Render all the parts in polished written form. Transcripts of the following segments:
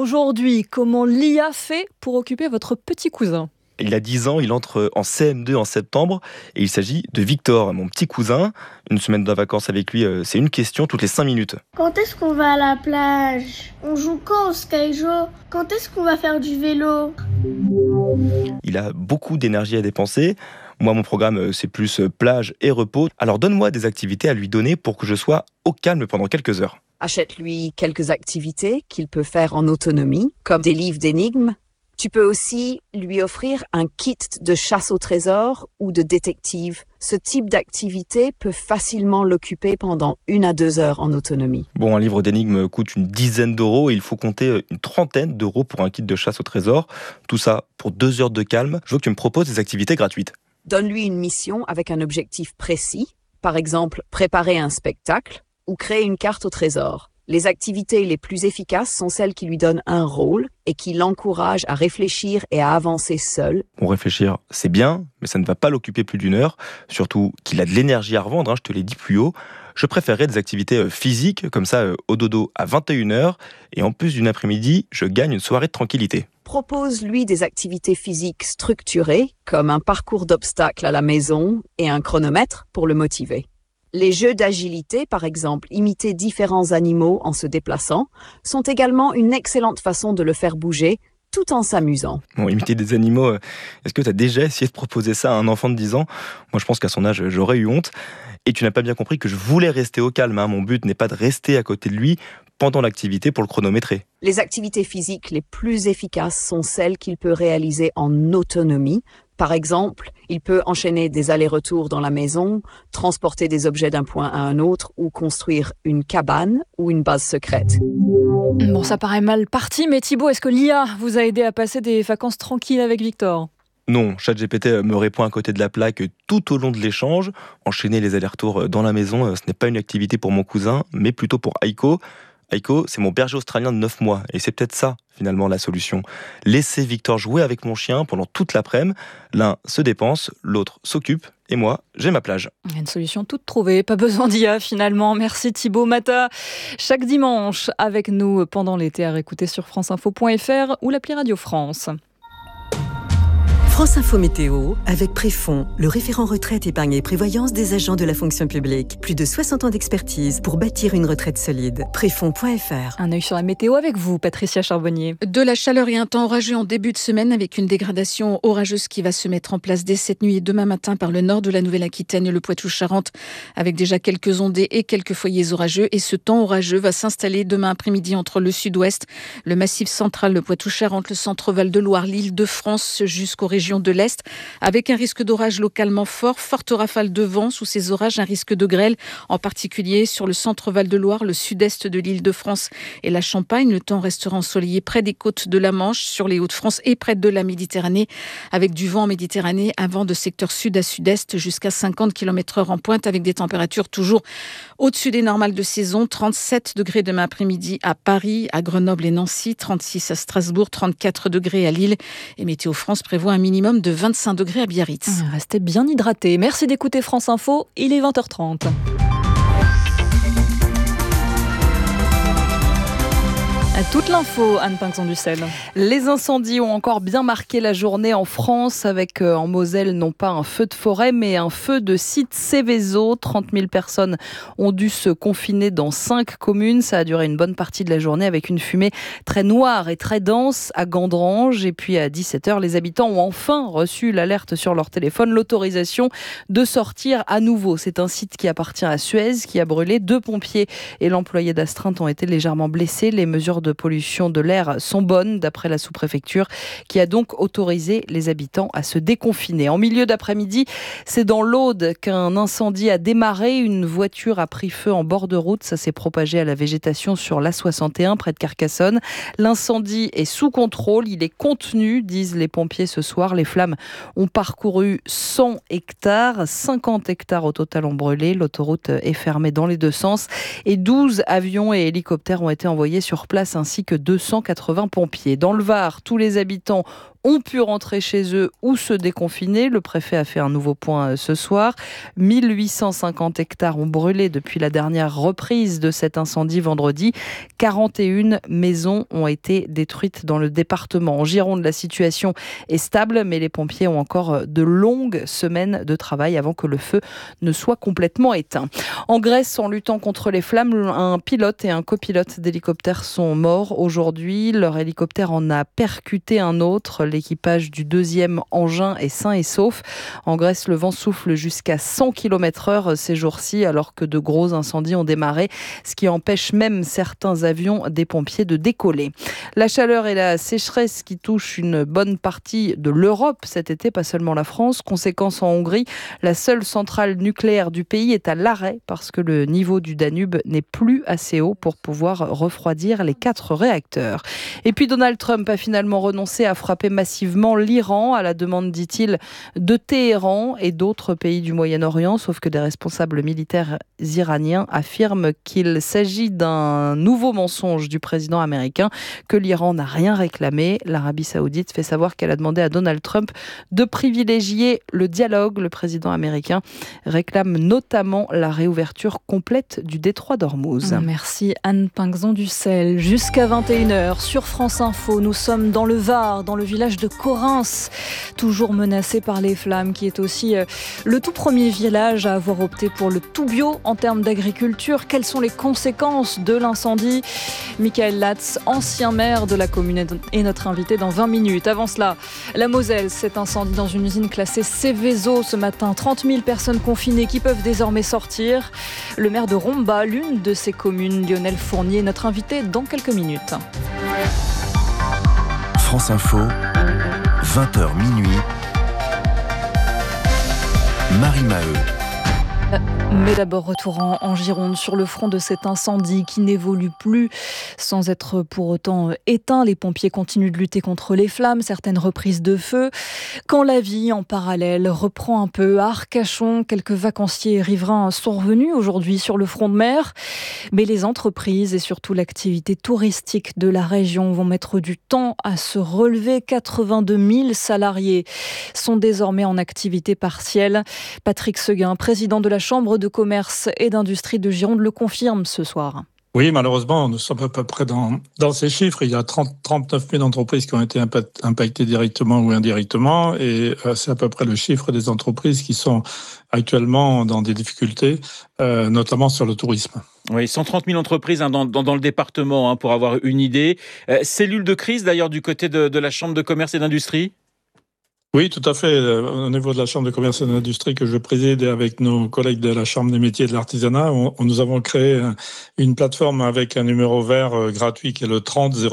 aujourd'hui, comment l'IA fait pour occuper votre petit cousin ? Il a 10 ans, il entre en CM2 en septembre et il s'agit de Victor, mon petit cousin. Une semaine de vacances avec lui, c'est une question toutes les 5 minutes. Quand est-ce qu'on va à la plage ? On joue quand au Skyjo ? Quand est-ce qu'on va faire du vélo ? Il a beaucoup d'énergie à dépenser. Moi, mon programme, c'est plus plage et repos. Alors donne-moi des activités à lui donner pour que je sois au calme pendant quelques heures. Achète-lui quelques activités qu'il peut faire en autonomie, comme des livres d'énigmes. Tu peux aussi lui offrir un kit de chasse au trésor ou de détective. Ce type d'activité peut facilement l'occuper pendant 1 à 2 heures en autonomie. Bon, un livre d'énigmes coûte une dizaine d'euros et il faut compter une trentaine d'euros pour un kit de chasse au trésor. Tout ça pour 2 heures de calme. Je veux que tu me proposes des activités gratuites. Donne-lui une mission avec un objectif précis, par exemple préparer un spectacle ou créer une carte au trésor. Les activités les plus efficaces sont celles qui lui donnent un rôle et qui l'encouragent à réfléchir et à avancer seul. Bon, réfléchir, c'est bien, mais ça ne va pas l'occuper plus d'1 heure. Surtout qu'il a de l'énergie à revendre, je te l'ai dit plus haut. Je préférerais des activités physiques, comme ça, au dodo à 21h. Et en plus d'une après-midi, je gagne une soirée de tranquillité. Propose-lui des activités physiques structurées, comme un parcours d'obstacles à la maison et un chronomètre pour le motiver. Les jeux d'agilité, par exemple, imiter différents animaux en se déplaçant, sont également une excellente façon de le faire bouger tout en s'amusant. Bon, imiter des animaux, est-ce que tu as déjà essayé de proposer ça à un enfant de 10 ans ? Moi, je pense qu'à son âge, j'aurais eu honte. Et tu n'as pas bien compris que je voulais rester au calme. Mon but n'est pas de rester à côté de lui pendant l'activité pour le chronométrer. Les activités physiques les plus efficaces sont celles qu'il peut réaliser en autonomie. Par exemple, il peut enchaîner des allers-retours dans la maison, transporter des objets d'un point à un autre ou construire une cabane ou une base secrète. Bon, ça paraît mal parti, mais Thibaut, est-ce que l'IA vous a aidé à passer des vacances tranquilles avec Victor ? Non, ChatGPT me répond à côté de la plaque tout au long de l'échange. Enchaîner les allers-retours dans la maison, ce n'est pas une activité pour mon cousin, mais plutôt pour Aiko. Aiko, c'est mon berger australien de 9 mois, et c'est peut-être ça, finalement, la solution. Laisser Victor jouer avec mon chien pendant toute l'après-midi. L'un se dépense, l'autre s'occupe, et moi, j'ai ma plage. Une solution toute trouvée, pas besoin d'IA finalement. Merci Thibaut Mata. Chaque dimanche, avec nous pendant l'été à réécouter sur franceinfo.fr ou l'appli Radio France. France Info Météo, avec Préfond, le référent retraite, épargne et prévoyance des agents de la fonction publique. Plus de 60 ans d'expertise pour bâtir une retraite solide. Préfond.fr. Un œil sur la météo avec vous, Patricia Charbonnier. De la chaleur et un temps orageux en début de semaine, avec une dégradation orageuse qui va se mettre en place dès cette nuit et demain matin par le nord de la Nouvelle-Aquitaine et le Poitou-Charentes, avec déjà quelques ondées et quelques foyers orageux. Et ce temps orageux va s'installer demain après-midi entre le sud-ouest, le massif central, le Poitou-Charentes, le centre Val-de-Loire, l'Île-de-France jusqu'aux régions de l'Est, avec un risque d'orage localement fort, forte rafale de vent. Sous ces orages, un risque de grêle, en particulier sur le centre Val-de-Loire, le sud-est de l'Île-de-France et la Champagne. Le temps restera ensoleillé près des côtes de la Manche, sur les Hauts-de-France et près de la Méditerranée, avec du vent en Méditerranée, un vent de secteur sud à sud-est jusqu'à 50 km/h en pointe, avec des températures toujours au-dessus des normales de saison. 37 degrés demain après-midi à Paris, à Grenoble et Nancy, 36 à Strasbourg, 34 degrés à Lille. Et Météo France prévoit un minimum de 25 degrés à Biarritz. Restez bien hydratés. Merci d'écouter France Info, il est 20h30. Toute l'info, Anne Pinxon-Ducel. Les incendies ont encore bien marqué la journée en France, avec en Moselle non pas un feu de forêt mais un feu de site Céveso. 30 000 personnes ont dû se confiner dans 5 communes. Ça a duré une bonne partie de la journée avec une fumée très noire et très dense à Gandrange. Et puis à 17h, les habitants ont enfin reçu l'alerte sur leur téléphone, l'autorisation de sortir à nouveau. C'est un site qui appartient à Suez qui a brûlé. 2 pompiers et l'employé d'astreinte ont été légèrement blessés. Les mesures de pollution de l'air sont bonnes, d'après la sous-préfecture, qui a donc autorisé les habitants à se déconfiner. En milieu d'après-midi, c'est dans l'Aude qu'un incendie a démarré. Une voiture a pris feu en bord de route. Ça s'est propagé à la végétation sur l'A61, près de Carcassonne. L'incendie est sous contrôle. Il est contenu, disent les pompiers ce soir. Les flammes ont parcouru 100 hectares. 50 hectares au total ont brûlé. L'autoroute est fermée dans les 2 sens. Et 12 avions et hélicoptères ont été envoyés sur place, ainsi que 280 pompiers. Dans le Var, tous les habitants ont pu rentrer chez eux ou se déconfiner. Le préfet a fait un nouveau point ce soir. 1850 hectares ont brûlé depuis la dernière reprise de cet incendie vendredi. 41 maisons ont été détruites dans le département. En Gironde, la situation est stable, mais les pompiers ont encore de longues semaines de travail avant que le feu ne soit complètement éteint. En Grèce, en luttant contre les flammes, un pilote et un copilote d'hélicoptère sont morts aujourd'hui. Leur hélicoptère en a percuté un autre. L'équipage du deuxième engin est sain et sauf. En Grèce, le vent souffle jusqu'à 100 km/h ces jours-ci, alors que de gros incendies ont démarré, ce qui empêche même certains avions des pompiers de décoller. La chaleur et la sécheresse qui touchent une bonne partie de l'Europe cet été, pas seulement la France. Conséquence en Hongrie, la seule centrale nucléaire du pays est à l'arrêt parce que le niveau du Danube n'est plus assez haut pour pouvoir refroidir les 4 réacteurs. Et puis Donald Trump a finalement renoncé à frapper massivement l'Iran à la demande, dit-il, de Téhéran et d'autres pays du Moyen-Orient, sauf que des responsables militaires iraniens affirment qu'il s'agit d'un nouveau mensonge du président américain, que l'Iran n'a rien réclamé. L'Arabie Saoudite fait savoir qu'elle a demandé à Donald Trump de privilégier le dialogue. Le président américain réclame notamment la réouverture complète du détroit d'Ormuz. Merci Anne Pinxon-Ducel. Jusqu'à 21h sur France Info, nous sommes dans le Var, dans le village de Correns, toujours menacé par les flammes, qui est aussi le tout premier village à avoir opté pour le tout bio en termes d'agriculture. Quelles sont les conséquences de l'incendie ? Michael Latz, ancien maire de la commune, est notre invité dans 20 minutes. Avant cela, la Moselle s'est incendie dans une usine classée Céveso ce matin. 30 000 personnes confinées qui peuvent désormais sortir. Le maire de Romba, l'une de ces communes, Lionel Fournier, est notre invité dans quelques minutes. France Info, 20h minuit. Marie Maheu. Mais d'abord, retour en Gironde sur le front de cet incendie qui n'évolue plus sans être pour autant éteint. Les pompiers continuent de lutter contre les flammes, certaines reprises de feu. Quand la vie, en parallèle, reprend un peu à Arcachon, quelques vacanciers et riverains sont revenus aujourd'hui sur le front de mer. Mais les entreprises et surtout l'activité touristique de la région vont mettre du temps à se relever. 82 000 salariés sont désormais en activité partielle. Patrick Seguin, président de la Chambre de commerce et d'industrie de Gironde, le confirme ce soir. Oui, malheureusement, nous sommes à peu près dans ces chiffres. Il y a 39 000 entreprises qui ont été impactées directement ou indirectement, et c'est à peu près le chiffre des entreprises qui sont actuellement dans des difficultés, notamment sur le tourisme. Oui, 130 000 entreprises dans le département, pour avoir une idée. Cellule de crise d'ailleurs du côté de la Chambre de commerce et d'industrie ? Oui, tout à fait. Au niveau de la Chambre de commerce et d'industrie que je préside et avec nos collègues de la Chambre des métiers et de l'artisanat, nous avons créé une plateforme avec un numéro vert gratuit qui est le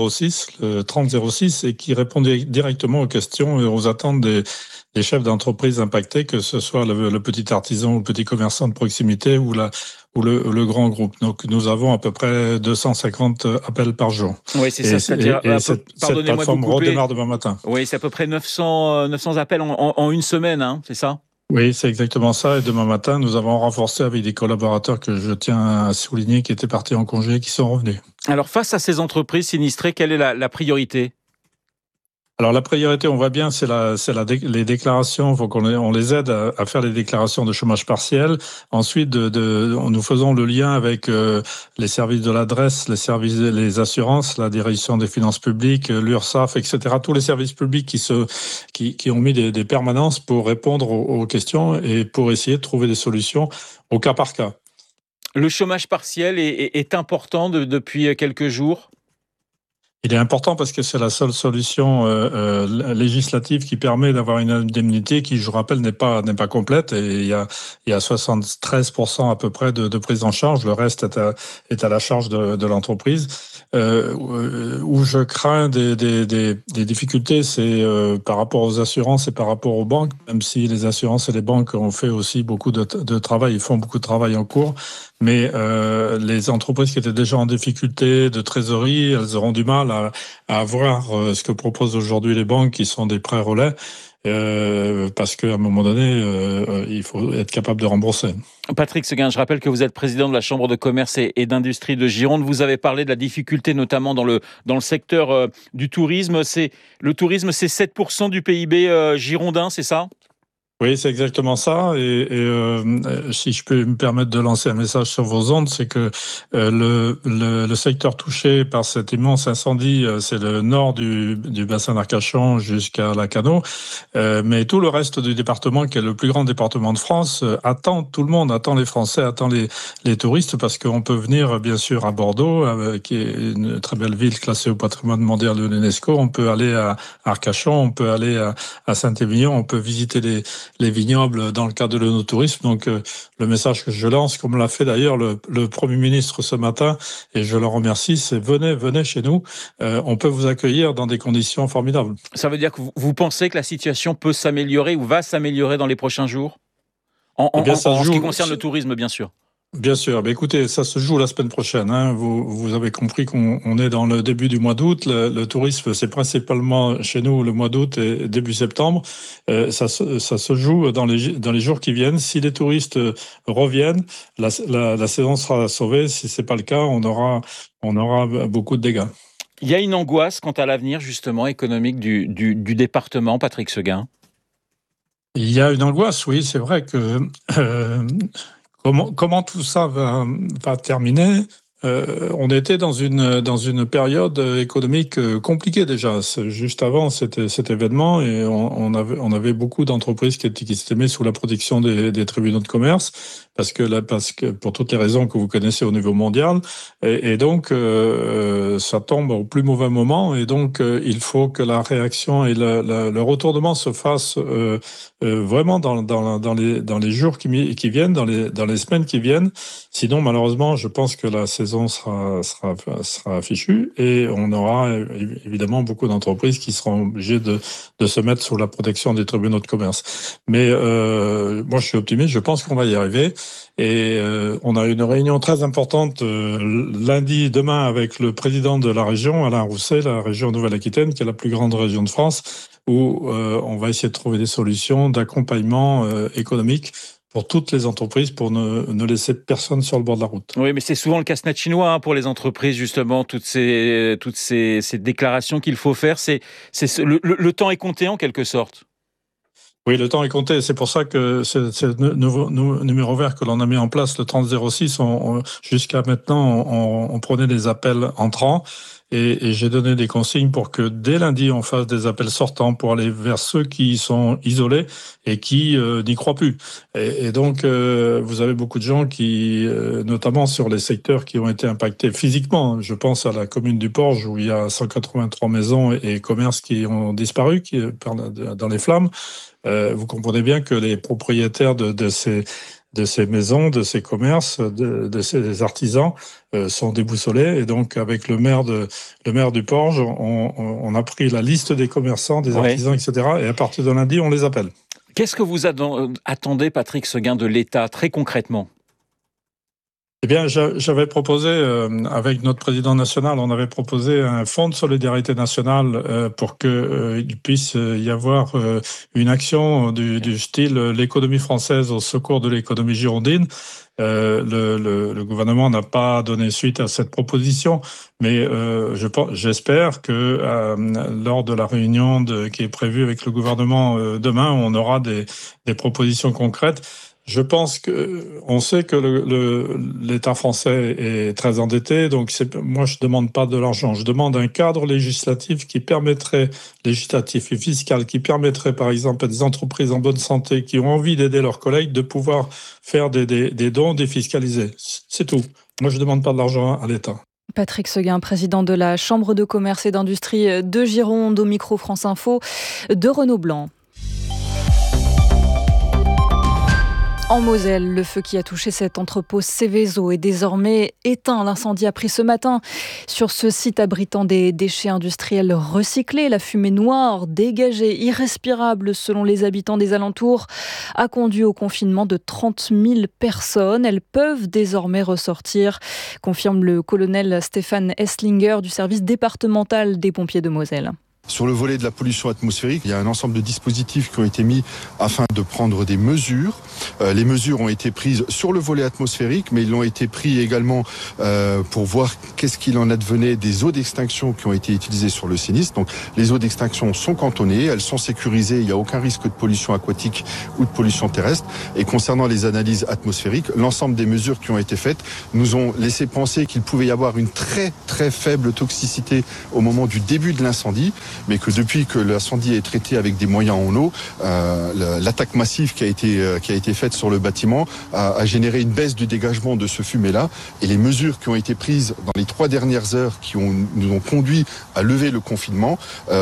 3006, et qui répond directement aux questions et aux attentes des chefs d'entreprise impactés, que ce soit le petit artisan ou le petit commerçant de proximité ou le grand groupe. Donc, nous avons à peu près 250 appels par jour. Oui, c'est ça. C'est-à-dire, cette plateforme redémarre demain matin. Oui, c'est à peu près 900 appels en une semaine, c'est ça ? Oui, c'est exactement ça. Et demain matin, nous avons renforcé avec des collaborateurs que je tiens à souligner, qui étaient partis en congé et qui sont revenus. Alors, face à ces entreprises sinistrées, quelle est la priorité ? Alors la priorité, on voit bien, c'est les déclarations. Il faut qu'on les aide à faire les déclarations de chômage partiel. Ensuite, nous faisons le lien avec les services de l'adresse, les assurances, la direction des finances publiques, l'URSSAF, etc. Tous les services publics qui ont mis des permanences pour répondre aux questions et pour essayer de trouver des solutions au cas par cas. Le chômage partiel est important depuis quelques jours. Il est important parce que c'est la seule solution législative qui permet d'avoir une indemnité qui, je rappelle, n'est pas complète. Et il y a 73% à peu près de prise en charge. Le reste est à la charge de l'entreprise. Où je crains des difficultés, c'est par rapport aux assurances et par rapport aux banques. Même si les assurances et les banques ont fait aussi beaucoup de travail, ils font beaucoup de travail en cours. Mais les entreprises qui étaient déjà en difficulté de trésorerie, elles auront du mal à avoir ce que proposent aujourd'hui les banques, qui sont des prêts relais. parce qu'à un moment donné, il faut être capable de rembourser. Patrick Seguin, je rappelle que vous êtes président de la Chambre de commerce et d'industrie de Gironde. Vous avez parlé de la difficulté notamment dans le secteur du tourisme. Le tourisme, c'est 7% du PIB girondin, c'est ça ? Oui, c'est exactement ça. Et si je peux me permettre de lancer un message sur vos ondes, c'est que le secteur touché par cet immense incendie, c'est le nord du bassin d'Arcachon jusqu'à Lacanau. Mais tout le reste du département, qui est le plus grand département de France, attend tout le monde, attend les Français, attend les touristes, parce qu'on peut venir bien sûr à Bordeaux, qui est une très belle ville classée au patrimoine mondial de l'UNESCO. On peut aller à Arcachon, on peut aller à Saint-Émilion, on peut visiter les vignobles dans le cadre de l'œnotourisme. Donc le message que je lance, comme l'a fait d'ailleurs le Premier ministre ce matin, et je le remercie, c'est venez chez nous, on peut vous accueillir dans des conditions formidables. Ça veut dire que vous pensez que la situation peut s'améliorer ou va s'améliorer dans les prochains jours en ce qui concerne le tourisme, bien sûr. Bien sûr. Écoutez, ça se joue la semaine prochaine. Hein. Vous avez compris qu'on est dans le début du mois d'août. Le tourisme, c'est principalement chez nous le mois d'août et début septembre. Ça se joue dans les jours qui viennent. Si les touristes reviennent, la saison sera sauvée. Si c'est pas le cas, on aura beaucoup de dégâts. Il y a une angoisse quant à l'avenir justement économique du département, Patrick Seguin. Il y a une angoisse, oui. C'est vrai que Comment tout ça va terminer ? On était dans une période économique compliquée déjà. Juste avant cet événement, et on avait beaucoup d'entreprises qui s'étaient mises sous la protection des tribunaux de commerce, parce que pour toutes les raisons que vous connaissez au niveau mondial, et donc ça tombe au plus mauvais moment, et donc il faut que la réaction et le retournement se fassent vraiment dans les jours qui viennent, dans les semaines qui viennent. Sinon, malheureusement, je pense que la saison sera fichue, et on aura évidemment beaucoup d'entreprises qui seront obligées de se mettre sous la protection des tribunaux de commerce. Mais moi, je suis optimiste. Je pense qu'on va y arriver. Et on a une réunion très importante demain avec le président de la région, Alain Rousset, la région Nouvelle-Aquitaine, qui est la plus grande région de France, où on va essayer de trouver des solutions d'accompagnement économique pour toutes les entreprises, pour ne laisser personne sur le bord de la route. Oui, mais c'est souvent le casse-tête chinois pour les entreprises, justement, toutes ces déclarations qu'il faut faire. Le temps est compté en quelque sorte. Oui, le temps est compté. C'est pour ça que ce nouveau numéro vert que l'on a mis en place, le 3006, jusqu'à maintenant, on prenait des appels entrants. Et j'ai donné des consignes pour que dès lundi, on fasse des appels sortants pour aller vers ceux qui sont isolés et qui n'y croient plus. Et donc, vous avez beaucoup de gens qui, notamment sur les secteurs qui ont été impactés physiquement, je pense à la commune du Porge où il y a 183 maisons et commerces qui ont disparu dans les flammes. Vous comprenez bien que les propriétaires de ces maisons, de ces commerces, de ces artisans sont déboussolés. Et donc, avec le maire du Porge, on a pris la liste des commerçants, des artisans, etc. Et à partir de lundi, on les appelle. Qu'est-ce que vous attendez, Patrick Seguin, de l'État, très concrètement ? Eh bien, j'avais proposé, avec notre président national, on avait proposé un fonds de solidarité nationale pour qu'il puisse y avoir une action du style l'économie française au secours de l'économie girondine. Le gouvernement n'a pas donné suite à cette proposition, mais j'espère que lors de la réunion qui est prévue avec le gouvernement demain, on aura des propositions concrètes. Je pense on sait que l'État français est très endetté, donc moi je demande pas de l'argent, je demande un cadre législatif législatif et fiscal qui permettrait par exemple à des entreprises en bonne santé qui ont envie d'aider leurs collègues de pouvoir faire des dons défiscalisés. C'est tout. Moi je demande pas de l'argent à l'État. Patrick Seguin, président de la Chambre de commerce et d'industrie de Gironde, au micro France Info de Renaud Blanc. En Moselle, le feu qui a touché cet entrepôt Seveso est désormais éteint. L'incendie a pris ce matin sur ce site abritant des déchets industriels recyclés. La fumée noire, dégagée, irrespirable selon les habitants des alentours, a conduit au confinement de 30 000 personnes. Elles peuvent désormais ressortir, confirme le colonel Stéphane Esslinger du service départemental des pompiers de Moselle. Sur le volet de la pollution atmosphérique, il y a un ensemble de dispositifs qui ont été mis afin de prendre des mesures. Les mesures ont été prises sur le volet atmosphérique, mais ils ont été pris également pour voir qu'est-ce qu'il en advenait des eaux d'extinction qui ont été utilisées sur le sinistre. Donc les eaux d'extinction sont cantonnées, elles sont sécurisées, il n'y a aucun risque de pollution aquatique ou de pollution terrestre. Et concernant les analyses atmosphériques, l'ensemble des mesures qui ont été faites nous ont laissé penser qu'il pouvait y avoir une très très faible toxicité au moment du début de l'incendie, mais que depuis que l'incendie est traité avec des moyens en eau, l'attaque massive qui a été faite sur le bâtiment a généré une baisse du dégagement de ce fumet-là. Et les mesures qui ont été prises dans les 3 dernières heures nous ont conduit à lever le confinement,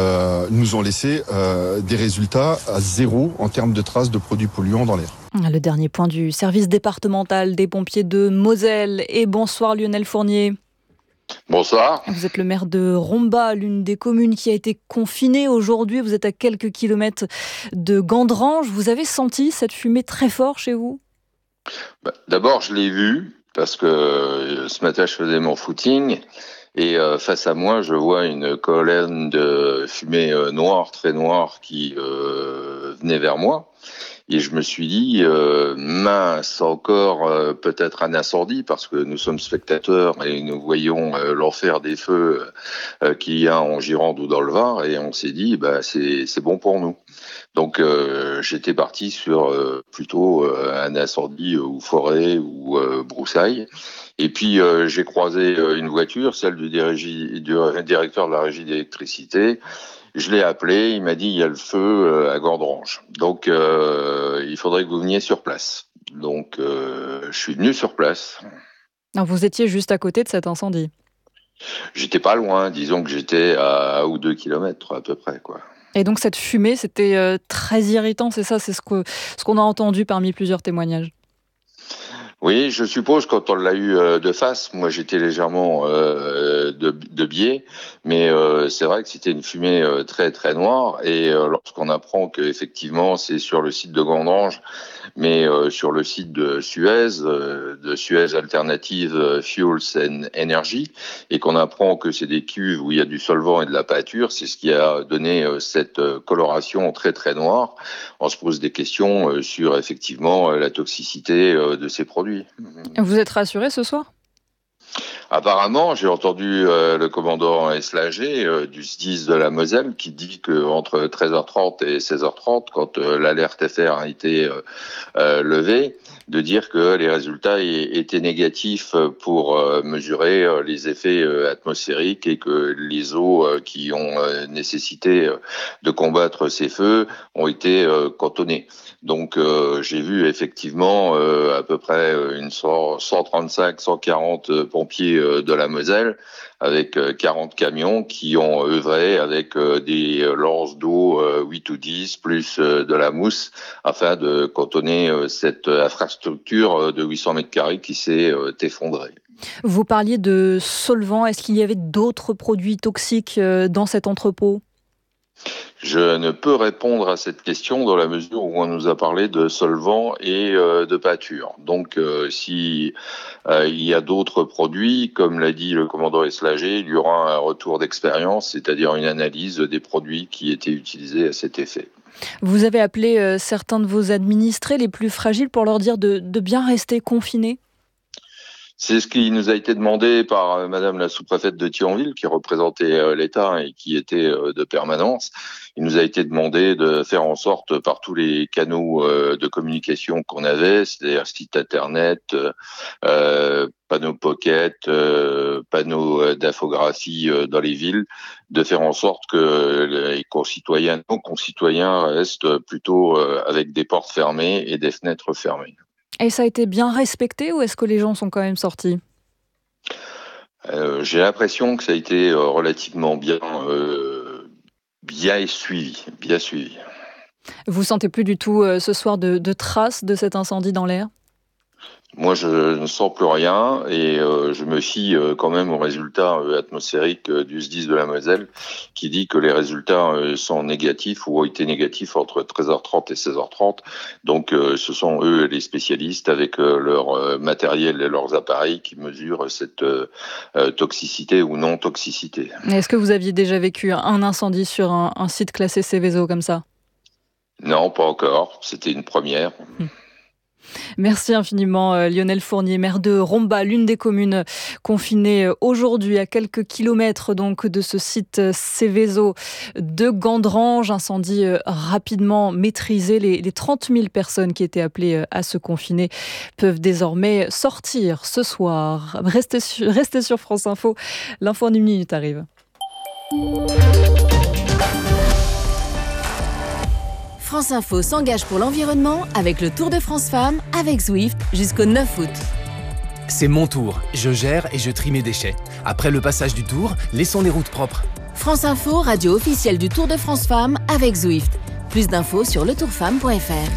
nous ont laissé des résultats à 0 en termes de traces de produits polluants dans l'air. Le dernier point du service départemental des pompiers de Moselle. Et bonsoir Lionel Fournier. Bonsoir. Vous êtes le maire de Romba, l'une des communes qui a été confinée aujourd'hui. Vous êtes à quelques kilomètres de Gandrange. Vous avez senti cette fumée très fort chez vous ? D'abord, je l'ai vue parce que ce matin, je faisais mon footing et face à moi, je vois une colonne de fumée noire, très noire, qui venait vers moi. Et je me suis dit, mince, encore peut-être un incendie, parce que nous sommes spectateurs et nous voyons l'enfer des feux qu'il y a en Gironde ou dans le Var, et on s'est dit, c'est bon pour nous. Donc j'étais parti sur plutôt un incendie ou forêt ou broussaille. Et puis j'ai croisé une voiture, celle du directeur de la régie d'électricité. Je l'ai appelé, il m'a dit il y a le feu à Gandrange. Donc il faudrait que vous veniez sur place. Donc je suis venu sur place. Alors, vous étiez juste à côté de cet incendie ? J'étais pas loin, disons que j'étais à 1 ou 2 kilomètres à peu près, quoi. Et donc cette fumée, c'était très irritant, c'est ça ? C'est ce qu'on a entendu parmi plusieurs témoignages. Oui, je suppose quand on l'a eu de face, moi j'étais légèrement de biais, mais c'est vrai que c'était une fumée très très noire, et lorsqu'on apprend qu'effectivement c'est sur le site de Gandrange, mais sur le site de Suez Alternative Fuels and Energy, et qu'on apprend que c'est des cuves où il y a du solvant et de la peinture, c'est ce qui a donné cette coloration très très noire. On se pose des questions sur effectivement la toxicité de ces produits. Vous êtes rassuré ce soir ? Apparemment, j'ai entendu le commandant Eslager du SDIS de la Moselle qui dit qu'entre 13h30 et 16h30, quand l'alerte FR a été levée, de dire que les résultats étaient négatifs pour mesurer les effets atmosphériques, et que les eaux qui ont nécessité de combattre ces feux ont été cantonnées. Donc j'ai vu effectivement à peu près 135-140 pompiers de la Moselle, avec 40 camions qui ont œuvré avec des lances d'eau 8 ou 10, plus de la mousse, afin de cantonner cette infrastructure de 800 mètres carrés qui s'est effondrée. Vous parliez de solvants. Est-ce qu'il y avait d'autres produits toxiques dans cet entrepôt ? Je ne peux répondre à cette question dans la mesure où on nous a parlé de solvants et de peinture. Donc, si il y a d'autres produits, comme l'a dit le commandant Eslager, il y aura un retour d'expérience, c'est-à-dire une analyse des produits qui étaient utilisés à cet effet. Vous avez appelé certains de vos administrés les plus fragiles pour leur dire de bien rester confinés ? C'est ce qui nous a été demandé par Madame la sous-préfète de Thionville, qui représentait l'État et qui était de permanence. Il nous a été demandé de faire en sorte, par tous les canaux de communication qu'on avait, c'est-à-dire site internet, panneaux pocket, panneaux d'infographie dans les villes, de faire en sorte que les nos concitoyens restent plutôt avec des portes fermées et des fenêtres fermées. Et ça a été bien respecté, ou est-ce que les gens sont quand même sortis ? J'ai l'impression que ça a été relativement bien suivi. Vous sentez plus du tout ce soir de traces de cet incendie dans l'air ? Moi, je ne sens plus rien et je me fie quand même aux résultats atmosphériques du SDIS de la Moselle qui dit que les résultats sont négatifs ou ont été négatifs entre 13h30 et 16h30. Donc, ce sont eux les spécialistes avec leur matériel et leurs appareils qui mesurent cette toxicité ou non-toxicité. Est-ce que vous aviez déjà vécu un incendie sur un site classé Seveso comme ça ? Non, pas encore. C'était une première. Merci infiniment Lionel Fournier, maire de Romba, l'une des communes confinées aujourd'hui à quelques kilomètres donc de ce site Seveso de Gandrange. Incendie rapidement maîtrisé. Les 30 000 personnes qui étaient appelées à se confiner peuvent désormais sortir ce soir. Restez sur France Info, l'info en 1 minute arrive. France Info s'engage pour l'environnement avec le Tour de France Femmes avec Zwift jusqu'au 9 août. C'est mon tour, je gère et je trie mes déchets. Après le passage du Tour, laissons les routes propres. France Info, radio officielle du Tour de France Femmes avec Zwift. Plus d'infos sur letourfemme.fr.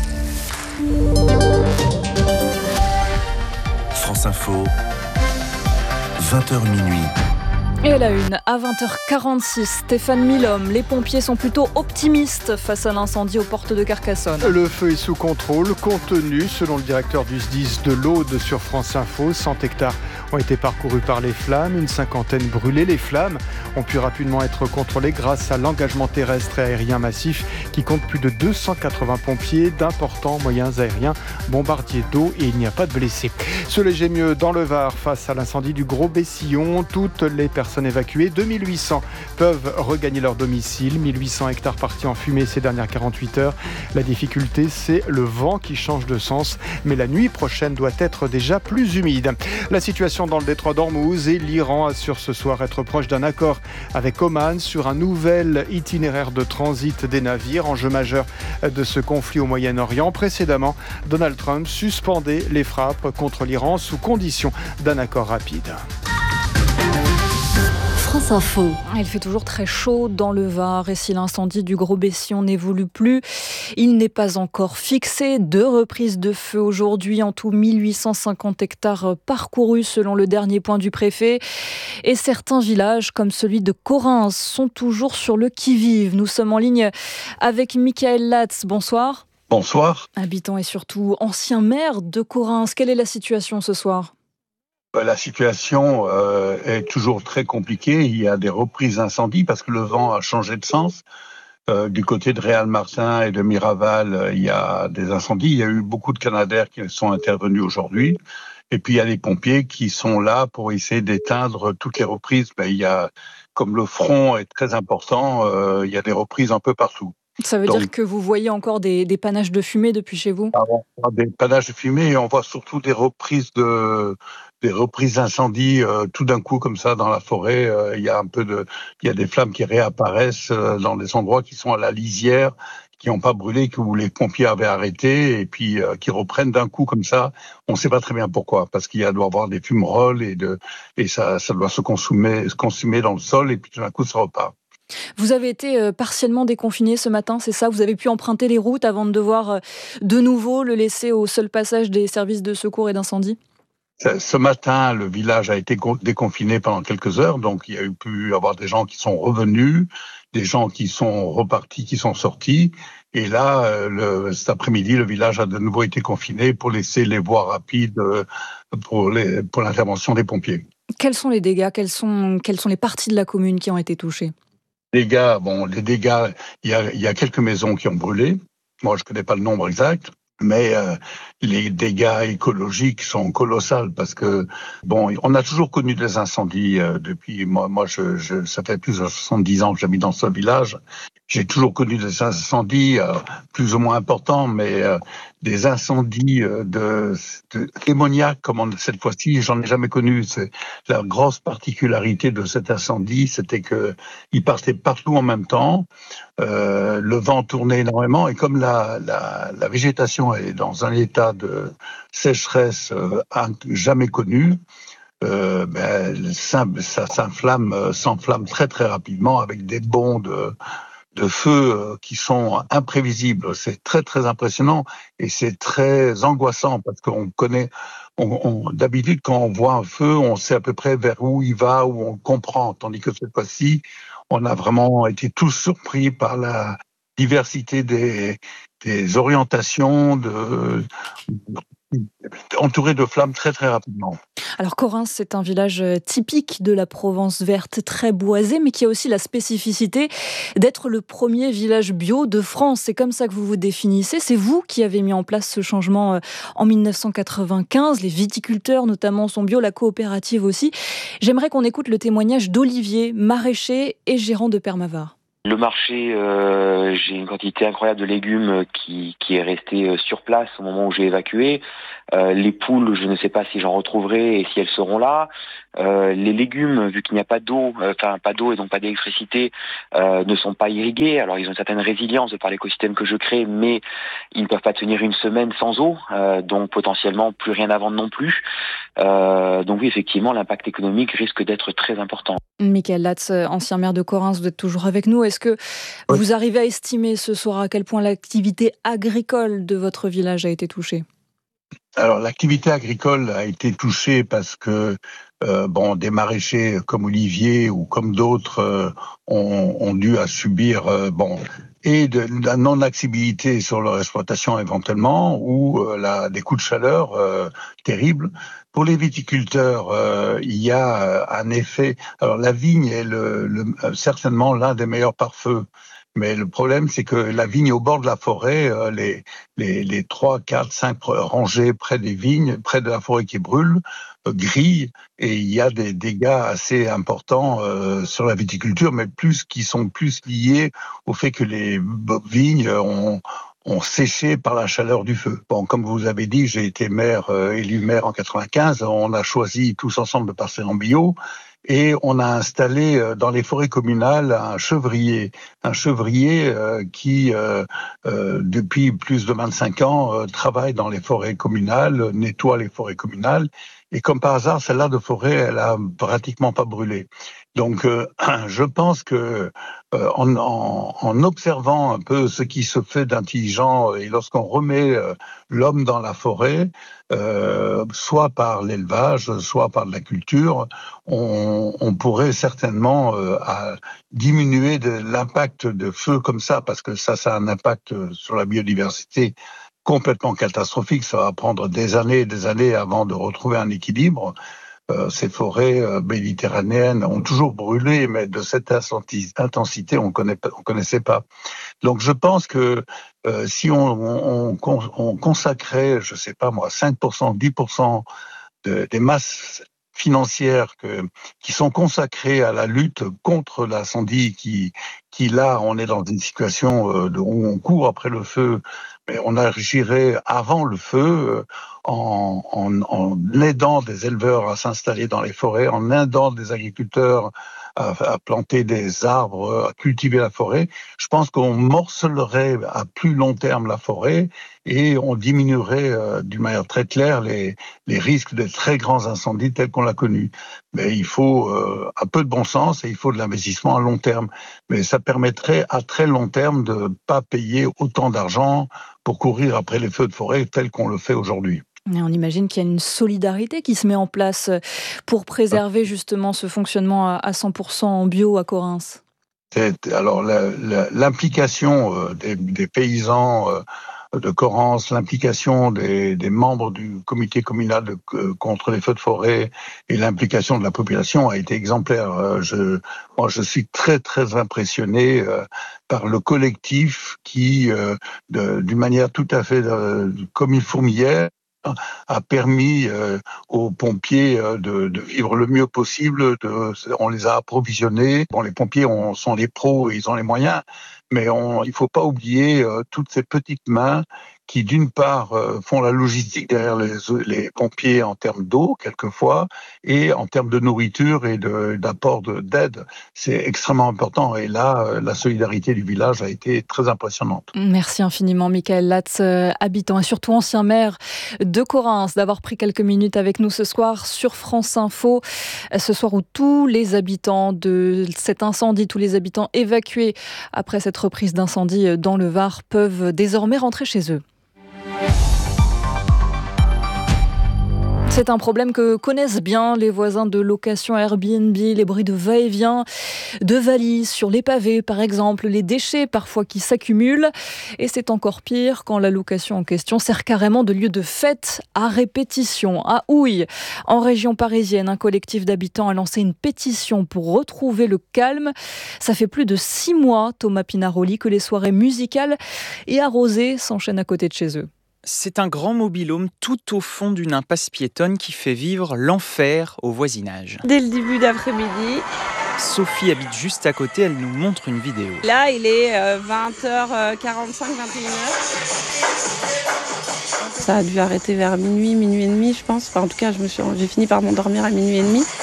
France Info, 20h minuit. Et à la une, à 20h46, Stéphane Milhomme, les pompiers sont plutôt optimistes face à l'incendie aux portes de Carcassonne. Le feu est sous contrôle, contenu, selon le directeur du SDIS de l'Aude sur France Info. 100 hectares ont été parcourus par les flammes, une cinquantaine brûlés. Les flammes ont pu rapidement être contrôlées grâce à l'engagement terrestre et aérien massif qui compte plus de 280 pompiers, d'importants moyens aériens, bombardiers d'eau et il n'y a pas de blessés. Ce léger mieux dans le Var face à l'incendie du Gros Bessillon. Toutes les personnes évacuées, 2800 peuvent regagner leur domicile, 1800 hectares partis en fumée ces dernières 48 heures. La difficulté, c'est le vent qui change de sens, mais la nuit prochaine doit être déjà plus humide. La situation dans le détroit d'Ormuz et l'Iran assure ce soir être proche d'un accord avec Oman sur un nouvel itinéraire de transit des navires, enjeu majeur de ce conflit au Moyen-Orient. Précédemment, Donald Trump suspendait les frappes contre l'Iran sous condition d'un accord rapide. France Info. Il fait toujours très chaud dans le Var et si l'incendie du Gros Bessillon n'évolue plus, il n'est pas encore fixé. 2 reprises de feu aujourd'hui, en tout 1850 hectares parcourus selon le dernier point du préfet. Et certains villages, comme celui de Corrins, sont toujours sur le qui-vive. Nous sommes en ligne avec Michael Latz. Bonsoir. Bonsoir. Habitant et surtout ancien maire de Corrins. Quelle est la situation ce soir ? La situation est toujours très compliquée. Il y a des reprises d'incendies parce que le vent a changé de sens. Du côté de Réal-Martin et de Miraval, il y a des incendies. Il y a eu beaucoup de Canadair qui sont intervenus aujourd'hui. Et puis, il y a les pompiers qui sont là pour essayer d'éteindre toutes les reprises. Il y a, comme le front est très important, il y a des reprises un peu partout. Ça veut dire que vous voyez encore des panaches de fumée depuis chez vous ? On voit des panaches de fumée et on voit surtout des reprises d'incendie tout d'un coup comme ça dans la forêt. Il y a des flammes qui réapparaissent dans des endroits qui sont à la lisière, qui n'ont pas brûlé, où les pompiers avaient arrêté et puis qui reprennent d'un coup comme ça. On ne sait pas très bien pourquoi, parce qu'il doit y avoir des fumerolles et ça doit se consumer dans le sol et puis tout d'un coup ça repart. Vous avez été partiellement déconfiné ce matin, c'est ça ? Vous avez pu emprunter les routes avant de devoir de nouveau le laisser au seul passage des services de secours et d'incendie ? Ce matin, le village a été déconfiné pendant quelques heures, donc il y a pu avoir des gens qui sont revenus, des gens qui sont repartis, qui sont sortis. Et là, cet après-midi, le village a de nouveau été confiné pour laisser les voies rapides pour l'intervention des pompiers. Quels sont les dégâts ? Quelles sont les parties de la commune qui ont été touchées ? Les dégâts, il y a quelques maisons qui ont brûlé. Moi, je connais pas le nombre exact, mais les dégâts écologiques sont colossaux parce que on a toujours connu des incendies depuis. Moi, ça fait plus de 70 ans que j'habite dans ce village. J'ai toujours connu des incendies plus ou moins importants, mais des incendies de démoniaques comme cette fois-ci, j'en ai jamais connu. C'est la grosse particularité de cet incendie, c'était que il partait partout en même temps. Le vent tournait énormément et comme la végétation est dans un état de sécheresse jamais connu, ça s'enflamme très très rapidement avec des bonds de feu qui sont imprévisibles. C'est très très impressionnant et c'est très angoissant parce qu'on connaît D'habitude, quand on voit un feu, on sait à peu près vers où il va, où on comprend. Tandis que cette fois-ci, on a vraiment été tous surpris par la diversité des orientations, entouré de flammes très très rapidement. Alors Correns, c'est un village typique de la Provence verte, très boisé, mais qui a aussi la spécificité d'être le premier village bio de France. C'est comme ça que vous vous définissez. C'est vous qui avez mis en place ce changement en 1995. Les viticulteurs notamment sont bio, la coopérative aussi. J'aimerais qu'on écoute le témoignage d'Olivier, maraîcher et gérant de Permavart. Le marché, j'ai une quantité incroyable de légumes qui est restée sur place au moment où j'ai évacué. Les poules, je ne sais pas si j'en retrouverai et si elles seront là. Les légumes, vu qu'il n'y a pas d'eau, pas d'eau et donc pas d'électricité, ne sont pas irrigués. Alors ils ont une certaine résilience de par l'écosystème que je crée, mais ils ne peuvent pas tenir une semaine sans eau, donc potentiellement plus rien à vendre non plus. Donc oui, effectivement, l'impact économique risque d'être très important. Michael Latz, ancien maire de Correns, vous êtes toujours avec nous. Est-ce que vous arrivez à estimer ce soir à quel point l'activité agricole de votre village a été touchée ? Alors l'activité agricole a été touchée parce que des maraîchers comme Olivier ou comme d'autres ont dû à subir et de la non-accessibilité sur leur exploitation éventuellement ou des coups de chaleur terribles. Pour les viticulteurs, il y a un effet. Alors la vigne est certainement l'un des meilleurs pare-feux. Mais le problème, c'est que la vigne au bord de la forêt, les 3, 4, 5 rangées près des vignes, près de la forêt qui brûle, grillent, et il y a des dégâts assez importants sur la viticulture, mais qui sont plus liés au fait que les vignes ont séché par la chaleur du feu. Bon, comme vous avez dit, j'ai été élu maire en 95, on a choisi tous ensemble de passer en bio, et on a installé dans les forêts communales un chevrier qui, depuis plus de 25 ans, travaille dans les forêts communales, nettoie les forêts communales, et comme par hasard, celle-là de forêt, elle a pratiquement pas brûlé. Donc, je pense que en observant un peu ce qui se fait d'intelligent et lorsqu'on remet l'homme dans la forêt, soit par l'élevage, soit par de la culture, on pourrait certainement diminuer l'impact de feux comme ça, parce que ça a un impact sur la biodiversité complètement catastrophique. Ça va prendre des années et des années avant de retrouver un équilibre. Ces forêts méditerranéennes ont toujours brûlé, mais de cette intensité, on connaissait pas. Donc, je pense que si on consacrait, je sais pas moi, 5%, 10% des masses financières qui sont consacrées à la lutte contre l'incendie, qui là, on est dans une situation où on court après le feu, mais on agirait avant le feu en aidant des éleveurs à s'installer dans les forêts, en aidant des agriculteurs à planter des arbres, à cultiver la forêt. Je pense qu'on morcellerait à plus long terme la forêt et on diminuerait d'une manière très claire les risques de très grands incendies tels qu'on l'a connu. Mais il faut un peu de bon sens et il faut de l'investissement à long terme. Mais ça permettrait à très long terme de ne pas payer autant d'argent pour courir après les feux de forêt tels qu'on le fait aujourd'hui. Et on imagine qu'il y a une solidarité qui se met en place pour préserver justement ce fonctionnement à 100% en bio à Correns. Alors l'implication des paysans de Correns, l'implication des membres du comité communal contre les feux de forêt et l'implication de la population a été exemplaire. Moi, je suis très très impressionné par le collectif qui, d'une manière tout à fait comme une fourmilière, a permis aux pompiers de vivre le mieux possible. On les a approvisionnés. Bon, les pompiers sont les pros et ils ont les moyens, mais il faut pas oublier toutes ces petites mains qui, d'une part, font la logistique derrière les pompiers en termes d'eau, quelquefois, et en termes de nourriture et d'apport d'aide. C'est extrêmement important. Et là, la solidarité du village a été très impressionnante. Merci infiniment, Michael Latz, habitant et surtout ancien maire de Correns, d'avoir pris quelques minutes avec nous ce soir sur France Info. Ce soir où tous les habitants de cet incendie, tous les habitants évacués après cette reprise d'incendie dans le Var peuvent désormais rentrer chez eux. C'est un problème que connaissent bien les voisins de location Airbnb, les bruits de va-et-vient, de valises sur les pavés par exemple, les déchets parfois qui s'accumulent. Et c'est encore pire quand la location en question sert carrément de lieu de fête à répétition. À Houille, en région parisienne, un collectif d'habitants a lancé une pétition pour retrouver le calme. Ça fait plus de 6 mois, Thomas Pinaroli, que les soirées musicales et arrosées s'enchaînent à côté de chez eux. C'est un grand mobil-home tout au fond d'une impasse piétonne qui fait vivre l'enfer au voisinage. Dès le début d'après-midi. Sophie habite juste à côté, elle nous montre une vidéo. Là, il est 20h45, 21h. Ça a dû arrêter vers minuit et demi, je pense. Enfin, en tout cas, j'ai fini par m'endormir à minuit et demi.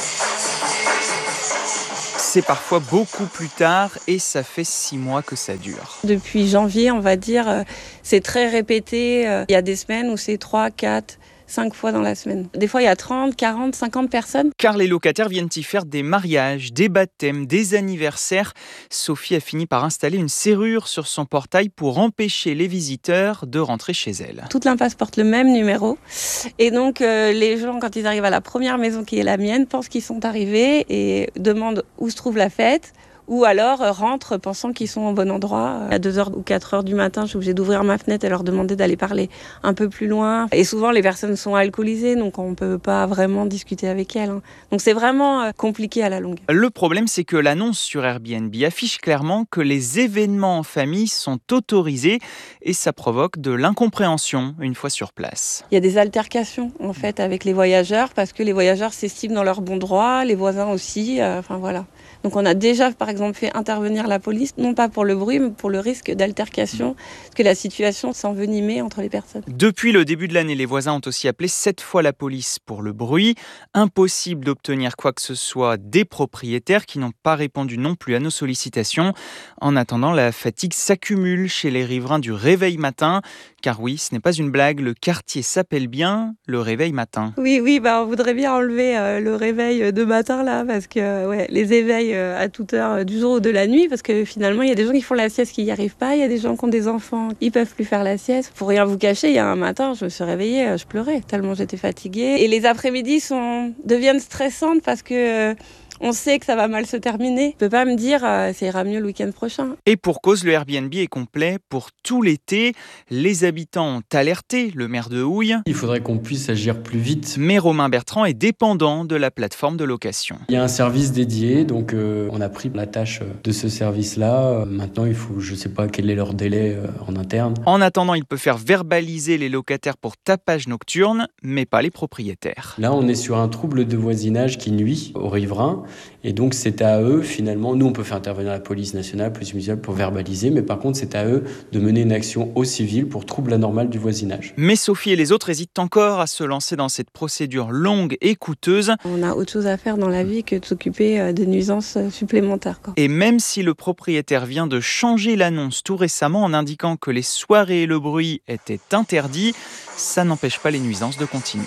C'est parfois beaucoup plus tard et ça fait 6 mois que ça dure. Depuis janvier, on va dire, c'est très répété. Il y a des semaines où c'est 3, 4, 5 fois dans la semaine. Des fois, il y a 30, 40, 50 personnes. Car les locataires viennent y faire des mariages, des baptêmes, des anniversaires. Sophie a fini par installer une serrure sur son portail pour empêcher les visiteurs de rentrer chez elle. Toute l'impasse porte le même numéro. Et donc, les gens, quand ils arrivent à la première maison qui est la mienne, pensent qu'ils sont arrivés et demandent où se trouve la fête. Ou alors rentrent pensant qu'ils sont au bon endroit. À 2h ou 4h du matin, je suis obligée d'ouvrir ma fenêtre et leur demander d'aller parler un peu plus loin. Et souvent, les personnes sont alcoolisées, donc on ne peut pas vraiment discuter avec elles. Donc c'est vraiment compliqué à la longue. Le problème, c'est que l'annonce sur Airbnb affiche clairement que les événements en famille sont autorisés et ça provoque de l'incompréhension une fois sur place. Il y a des altercations en fait avec les voyageurs parce que les voyageurs s'estiment dans leur bon droit, les voisins aussi, voilà. Donc on a déjà par exemple fait intervenir la police, non pas pour le bruit, mais pour le risque d'altercation, parce que la situation s'envenimait entre les personnes. Depuis le début de l'année, les voisins ont aussi appelé 7 fois la police pour le bruit. Impossible d'obtenir quoi que ce soit des propriétaires qui n'ont pas répondu non plus à nos sollicitations. En attendant, la fatigue s'accumule chez les riverains du Réveil Matin. Car oui, ce n'est pas une blague, le quartier s'appelle bien le Réveil Matin. Oui, on voudrait bien enlever le réveil de matin là, parce que les éveils à toute heure du jour ou de la nuit, parce que finalement il y a des gens qui font la sieste qui n'y arrivent pas, il y a des gens qui ont des enfants, ils peuvent plus faire la sieste. Pour rien vous cacher, il y a un matin, je me suis réveillée, je pleurais tellement j'étais fatiguée. Et les après-midi deviennent stressantes parce que on sait que ça va mal se terminer. Je ne peux pas me dire ça ira mieux le week-end prochain. Et pour cause, le Airbnb est complet pour tout l'été. Les habitants ont alerté le maire de Houille. Il faudrait qu'on puisse agir plus vite. Mais Romain Bertrand est dépendant de la plateforme de location. Il y a un service dédié, donc on a pris la tâche de ce service-là. Maintenant, je ne sais pas quel est leur délai en interne. En attendant, il peut faire verbaliser les locataires pour tapage nocturne, mais pas les propriétaires. Là, on est sur un trouble de voisinage qui nuit aux riverains. Et donc, c'est à eux, finalement, nous, on peut faire intervenir la police nationale, police municipale pour verbaliser, mais par contre, c'est à eux de mener une action au civil pour trouble anormal du voisinage. Mais Sophie et les autres hésitent encore à se lancer dans cette procédure longue et coûteuse. On a autre chose à faire dans la vie que de s'occuper de nuisances supplémentaires. Et même si le propriétaire vient de changer l'annonce tout récemment en indiquant que les soirées et le bruit étaient interdits, ça n'empêche pas les nuisances de continuer.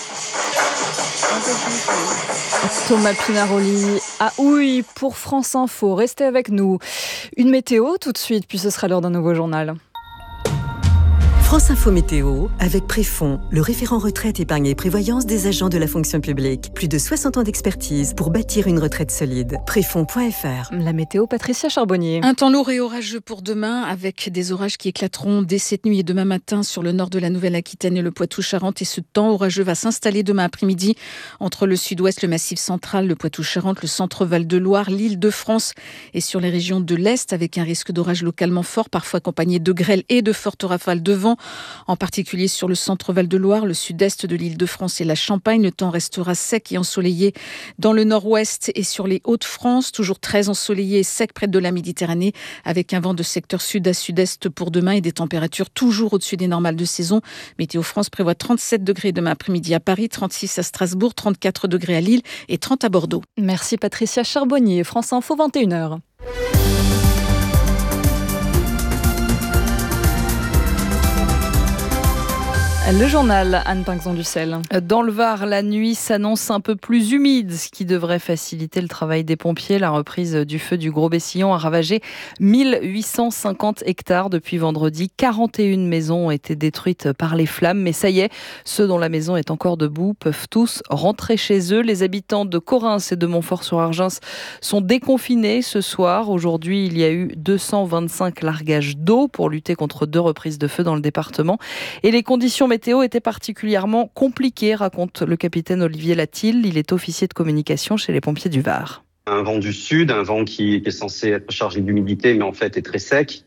Thomas Pinaroli à Houille pour France Info. Restez avec nous. Une météo tout de suite, puis ce sera l'heure d'un nouveau journal. France Info Météo, avec Préfond, le référent retraite, épargne et prévoyance des agents de la fonction publique. Plus de 60 ans d'expertise pour bâtir une retraite solide. Préfond.fr. La météo, Patricia Charbonnier. Un temps lourd et orageux pour demain, avec des orages qui éclateront dès cette nuit et demain matin sur le nord de la Nouvelle-Aquitaine et le Poitou-Charentes. Et ce temps orageux va s'installer demain après-midi entre le sud-ouest, le Massif central, le Poitou-Charentes, le centre Val-de-Loire, l'Île-de-France et sur les régions de l'Est, avec un risque d'orage localement fort, parfois accompagné de grêle et de fortes rafales de vent. En particulier sur le centre Val-de-Loire, le sud-est de l'Île-de-France et la Champagne. Le temps restera sec et ensoleillé dans le nord-ouest et sur les Hauts-de-France. Toujours très ensoleillé et sec près de la Méditerranée, avec un vent de secteur sud à sud-est pour demain et des températures toujours au-dessus des normales de saison. Météo France prévoit 37 degrés demain après-midi à Paris, 36 à Strasbourg, 34 degrés à Lille et 30 à Bordeaux. Merci Patricia Charbonnier. France Info 21h. Le journal, Anne Pinxon-Ducel. Dans le Var, la nuit s'annonce un peu plus humide, ce qui devrait faciliter le travail des pompiers. La reprise du feu du Gros-Bessillon a ravagé 1850 hectares depuis vendredi. 41 maisons ont été détruites par les flammes. Mais ça y est, ceux dont la maison est encore debout peuvent tous rentrer chez eux. Les habitants de Corrins et de Montfort-sur-Argens sont déconfinés ce soir. Aujourd'hui, il y a eu 225 largages d'eau pour lutter contre 2 reprises de feu dans le département. Et les conditions météo était particulièrement compliqué, raconte le capitaine Olivier Latil. Il est officier de communication chez les pompiers du Var. Un vent du sud, un vent qui est censé être chargé d'humidité, mais en fait est très sec.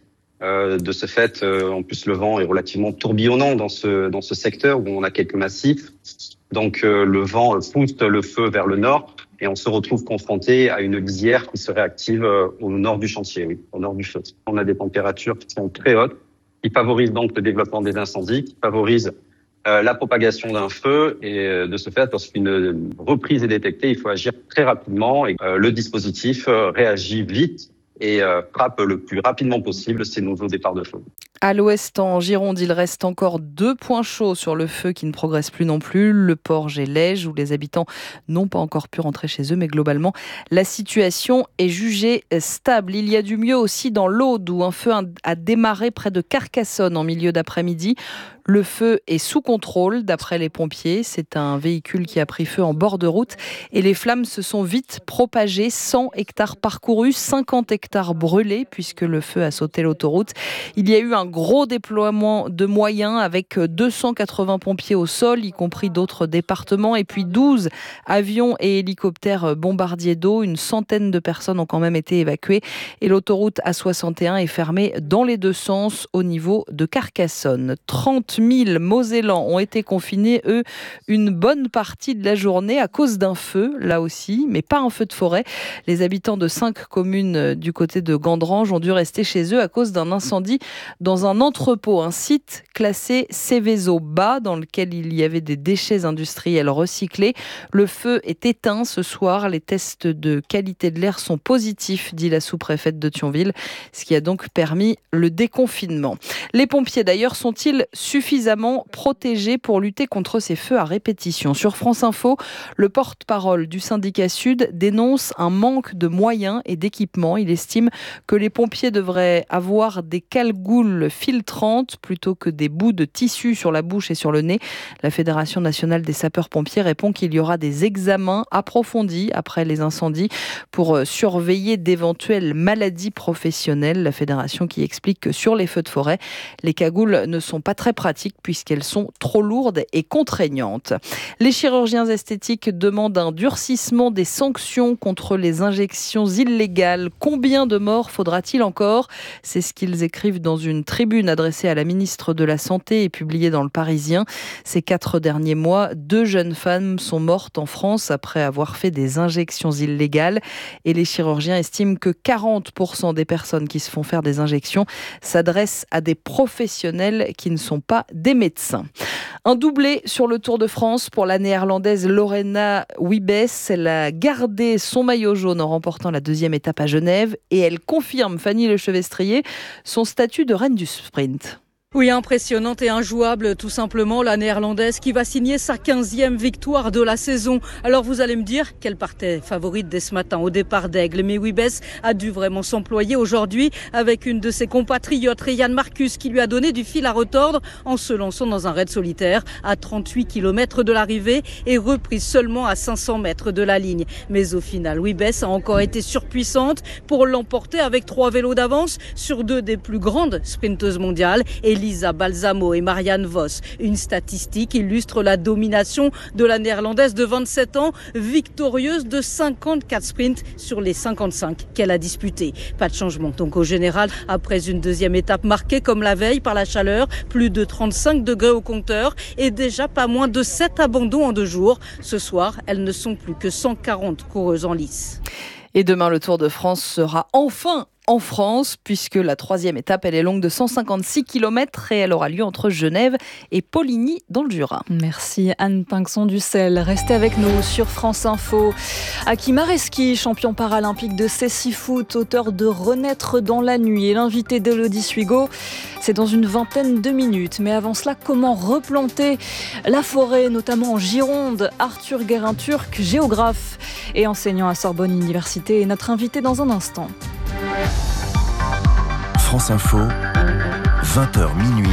De ce fait, en plus le vent est relativement tourbillonnant dans ce secteur où on a quelques massifs. Donc le vent pousse le feu vers le nord et on se retrouve confronté à une lisière qui serait active au nord du chantier, oui, au nord du feu. On a des températures qui sont très hautes, qui favorise donc le développement des incendies, qui favorise la propagation d'un feu. Et de ce fait, lorsqu'une reprise est détectée, il faut agir très rapidement. Et le dispositif réagit vite et frappe le plus rapidement possible ces nouveaux départs de feu. À l'ouest, en Gironde, il reste encore 2 points chauds sur le feu qui ne progressent plus non plus. Le Porge et l'Ège, où les habitants n'ont pas encore pu rentrer chez eux. Mais globalement, la situation est jugée stable. Il y a du mieux aussi dans l'Aude, où un feu a démarré près de Carcassonne en milieu d'après-midi. Le feu est sous contrôle, d'après les pompiers. C'est un véhicule qui a pris feu en bord de route. Et les flammes se sont vite propagées. 100 hectares parcourus, 50 hectares brûlés, puisque le feu a sauté l'autoroute. Il y a eu un gros déploiement de moyens avec 280 pompiers au sol, y compris d'autres départements, et puis 12 avions et hélicoptères bombardiers d'eau. Une centaine de personnes ont quand même été évacuées et l'autoroute A61 est fermée dans les 2 sens au niveau de Carcassonne. 30 000 Mosellans ont été confinés, eux, une bonne partie de la journée à cause d'un feu, là aussi, mais pas un feu de forêt. Les habitants de 5 communes du côté de Gandrange ont dû rester chez eux à cause d'un incendie dans un entrepôt, un site classé Céveso bas dans lequel il y avait des déchets industriels recyclés. Le feu est éteint ce soir. Les tests de qualité de l'air sont positifs, dit la sous-préfète de Thionville, ce qui a donc permis le déconfinement. Les pompiers d'ailleurs sont-ils suffisamment protégés pour lutter contre ces feux à répétition? Sur France Info, le porte-parole du syndicat Sud dénonce un manque de moyens et d'équipements. Il estime que les pompiers devraient avoir des calgoules filtrantes plutôt que des bouts de tissu sur la bouche et sur le nez. La Fédération nationale des sapeurs-pompiers répond qu'il y aura des examens approfondis après les incendies pour surveiller d'éventuelles maladies professionnelles. La fédération qui explique que sur les feux de forêt, les cagoules ne sont pas très pratiques puisqu'elles sont trop lourdes et contraignantes. Les chirurgiens esthétiques demandent un durcissement des sanctions contre les injections illégales. Combien de morts faudra-t-il encore? C'est ce qu'ils écrivent dans une tribune adressée à la ministre de la Santé et publiée dans Le Parisien. Ces 4 derniers mois, 2 jeunes femmes sont mortes en France après avoir fait des injections illégales. Et les chirurgiens estiment que 40% des personnes qui se font faire des injections s'adressent à des professionnels qui ne sont pas des médecins. Un doublé sur le Tour de France pour la néerlandaise Lorena Wiebes. Elle a gardé son maillot jaune en remportant la 2e étape à Genève et elle confirme, Fanny Lechevestrier, son statut de reine du sprint. Oui, impressionnante et injouable, tout simplement, la néerlandaise qui va signer sa 15e victoire de la saison. Alors vous allez me dire qu'elle partait favorite dès ce matin au départ d'Aigle, mais Wiebes a dû vraiment s'employer aujourd'hui avec une de ses compatriotes, Ryan Marcus, qui lui a donné du fil à retordre en se lançant dans un raid solitaire à 38 km de l'arrivée et reprise seulement à 500 mètres de la ligne. Mais au final, Wiebes a encore été surpuissante pour l'emporter avec 3 vélos d'avance sur 2 des plus grandes sprinteuses mondiales, Elisa Balsamo et Marianne Vos. Une statistique illustre la domination de la néerlandaise de 27 ans, victorieuse de 54 sprints sur les 55 qu'elle a disputés. Pas de changement donc au général après une 2e étape marquée comme la veille par la chaleur, plus de 35 degrés au compteur et déjà pas moins de 7 abandons en 2 jours. Ce soir, elles ne sont plus que 140 coureuses en lice. Et demain, le Tour de France sera enfin en France, puisque la 3e étape, elle est longue de 156 km et elle aura lieu entre Genève et Poligny dans le Jura. Merci Anne Pinxon-Dussel. Restez avec nous sur France Info. Hakim Areski, champion paralympique de cécifoot, auteur de Renaître dans la nuit et l'invité d'Élodie Suigo. C'est dans une vingtaine de minutes. Mais avant cela, comment replanter la forêt, notamment en Gironde? Arthur Guérin-Turc, géographe et enseignant à Sorbonne Université, est notre invité dans un instant. France Info, 20h minuit.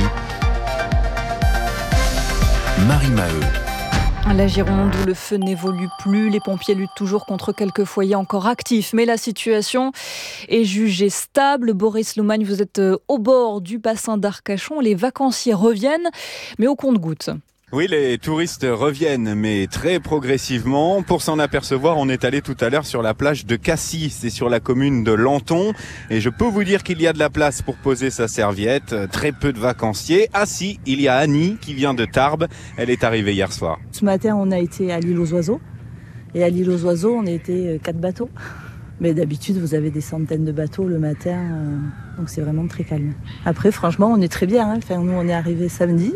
Marie Maheu. La Gironde où le feu n'évolue plus, les pompiers luttent toujours contre quelques foyers encore actifs, mais la situation est jugée stable. Boris Loumagne, vous êtes au bord du bassin d'Arcachon, les vacanciers reviennent, mais au compte-gouttes. Oui, les touristes reviennent, mais très progressivement. Pour s'en apercevoir, on est allé tout à l'heure sur la plage de Cassis, c'est sur la commune de Lanton. Et je peux vous dire qu'il y a de la place pour poser sa serviette. Très peu de vacanciers. Ah si, il y a Annie qui vient de Tarbes. Elle est arrivée hier soir. Ce matin, on a été à l'île aux oiseaux. Et à l'île aux oiseaux, on a été 4 bateaux. Mais d'habitude, vous avez des centaines de bateaux le matin. Donc c'est vraiment très calme. Après, franchement, on est très bien. Enfin, nous, on est arrivés samedi.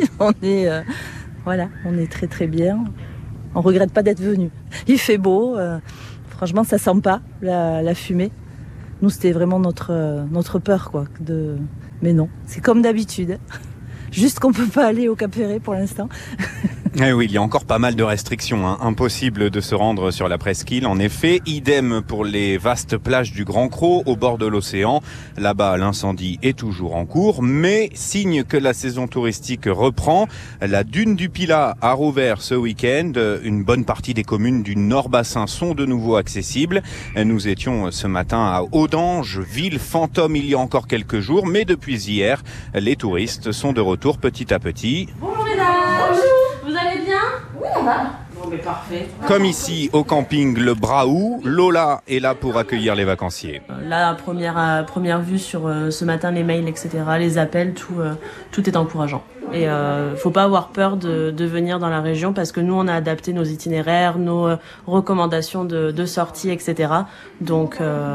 Voilà, on est très très bien. On regrette pas d'être venu. Il fait beau, franchement ça sent pas la fumée. Nous c'était vraiment notre peur quoi. Mais non, c'est comme d'habitude. Juste qu'on peut pas aller au Cap Ferret pour l'instant. Eh oui, il y a encore pas mal de restrictions. Impossible de se rendre sur la presqu'île. En effet, idem pour les vastes plages du Grand Crau au bord de l'océan. Là-bas, l'incendie est toujours en cours, mais signe que la saison touristique reprend. La dune du Pilat a rouvert ce week-end. Une bonne partie des communes du Nord-Bassin sont de nouveau accessibles. Nous étions ce matin à Audange, ville fantôme il y a encore quelques jours, mais depuis hier, les touristes sont de retour petit à petit. Bonjour mesdames. Bonjour. Vous allez bien? Oui, on va. Bon, mais parfait. Comme ici au camping Le Braou, Lola est là pour accueillir les vacanciers. Là, première vue sur ce matin, les mails, etc., les appels, tout est encourageant. Et faut pas avoir peur de venir dans la région parce que nous, on a adapté nos itinéraires, nos recommandations de sortie, etc. Donc,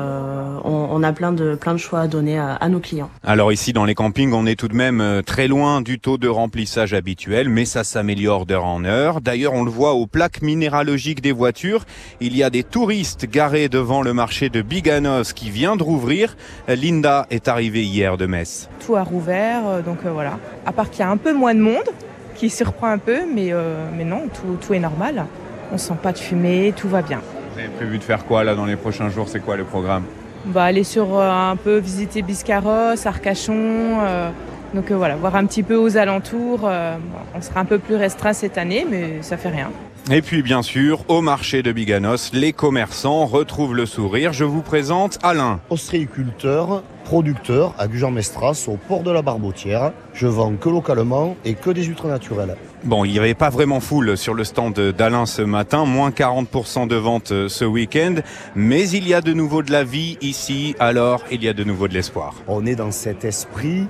on a plein de choix à donner à nos clients. Alors ici, dans les campings, on est tout de même très loin du taux de remplissage habituel, mais ça s'améliore d'heure en heure. D'ailleurs, on le voit aux plaques minéralogiques des voitures. Il y a des touristes garés devant le marché de Biganos qui vient de rouvrir. Linda est arrivée hier de Metz. Tout a rouvert, donc voilà. À part qu'il y a un peu moins de monde, qui surprend un peu, mais non, tout est normal. On sent pas de fumée, tout va bien. Vous avez prévu de faire quoi là dans les prochains jours? C'est quoi le programme? Aller sur un peu visiter Biscarrosse, Arcachon, donc voilà, voir un petit peu aux alentours. On sera un peu plus restreint cette année, mais ça fait rien. Et puis bien sûr, au marché de Biganos, les commerçants retrouvent le sourire. Je vous présente Alain. Ostréiculteur, producteur à Gujan-Mestras, au port de la Barbotière. Je vends que localement et que des huîtres naturelles. Bon, il n'y avait pas vraiment foule sur le stand d'Alain ce matin, moins 40% de vente ce week-end, mais il y a de nouveau de la vie ici, alors il y a de nouveau de l'espoir. On est dans cet esprit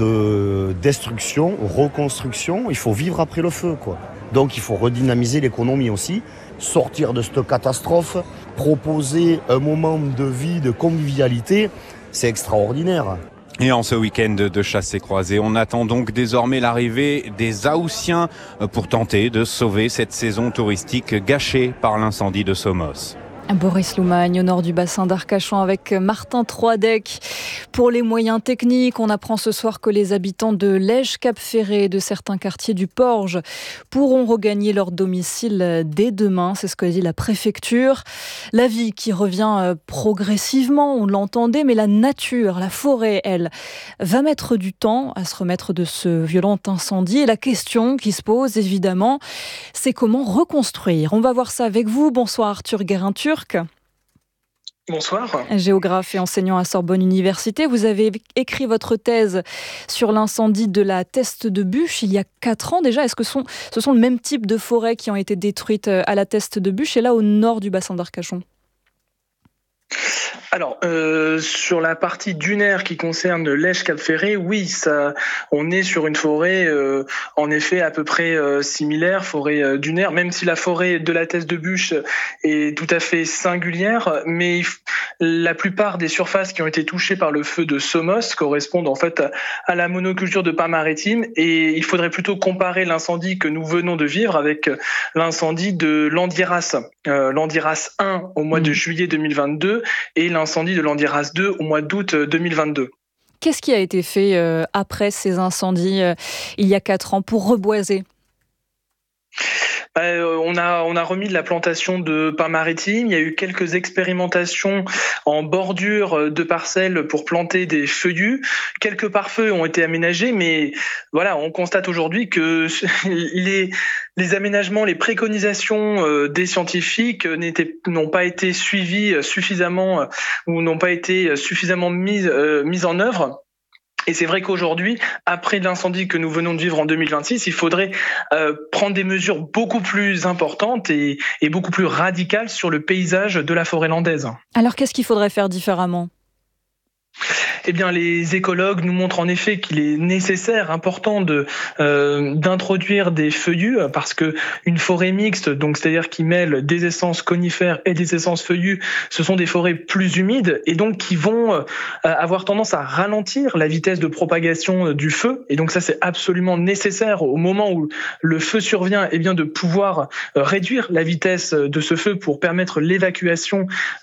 de destruction, reconstruction, il faut vivre après le feu, quoi. Donc il faut redynamiser l'économie aussi, sortir de cette catastrophe, proposer un moment de vie, de convivialité, c'est extraordinaire. Et en ce week-end de chasse et croisée, on attend donc désormais l'arrivée des Haussiens pour tenter de sauver cette saison touristique gâchée par l'incendie de Somos. Boris Loumagne, au nord du bassin d'Arcachon avec Martin Troidec. Pour les moyens techniques, on apprend ce soir que les habitants de Lège-Cap-Ferret et de certains quartiers du Porge pourront regagner leur domicile dès demain. C'est ce que dit la préfecture. La vie qui revient progressivement, on l'entendait, mais la nature, la forêt, elle, va mettre du temps à se remettre de ce violent incendie. Et la question qui se pose, évidemment, c'est comment reconstruire. On va voir ça avec vous. Bonsoir Arthur Guérin-Turc. Bonsoir. Géographe et enseignant à Sorbonne Université. Vous avez écrit votre thèse sur l'incendie de la Teste de Buch il y a 4 ans déjà. Est-ce que ce sont le même type de forêts qui ont été détruites à la Teste de Buch et là au nord du bassin d'Arcachon ? Alors, sur la partie dunaire qui concerne Lèche-Cap-Ferré, oui, on est sur une forêt, en effet, à peu près similaire, forêt dunaire, même si la forêt de la Thèse de Buch est tout à fait singulière, mais la plupart des surfaces qui ont été touchées par le feu de Somos correspondent en fait à la monoculture de pins maritimes, et il faudrait plutôt comparer l'incendie que nous venons de vivre avec l'incendie de Landiras, Landiras 1 au mois de juillet 2022 et l'incendie de Landiras 2 au mois d'août 2022. Qu'est-ce qui a été fait après ces incendies il y a 4 ans pour reboiser ? On a remis de la plantation de pins maritimes. Il y a eu quelques expérimentations en bordure de parcelles pour planter des feuillus. Quelques pare-feux ont été aménagés, mais voilà, on constate aujourd'hui que les aménagements, les préconisations des scientifiques n'ont pas été suivies suffisamment ou n'ont pas été suffisamment mises en œuvre. Et c'est vrai qu'aujourd'hui, après l'incendie que nous venons de vivre en 2026, il faudrait prendre des mesures beaucoup plus importantes et beaucoup plus radicales sur le paysage de la forêt landaise. Alors qu'est-ce qu'il faudrait faire différemment ? Eh bien, les écologues nous montrent en effet qu'il est nécessaire, important d'introduire des feuillus, parce que une forêt mixte, donc c'est-à-dire qui mêle des essences conifères et des essences feuillues, ce sont des forêts plus humides et donc qui vont avoir tendance à ralentir la vitesse de propagation du feu. Et donc ça, c'est absolument nécessaire au moment où le feu survient, eh bien de pouvoir réduire la vitesse de ce feu pour permettre l'évacuation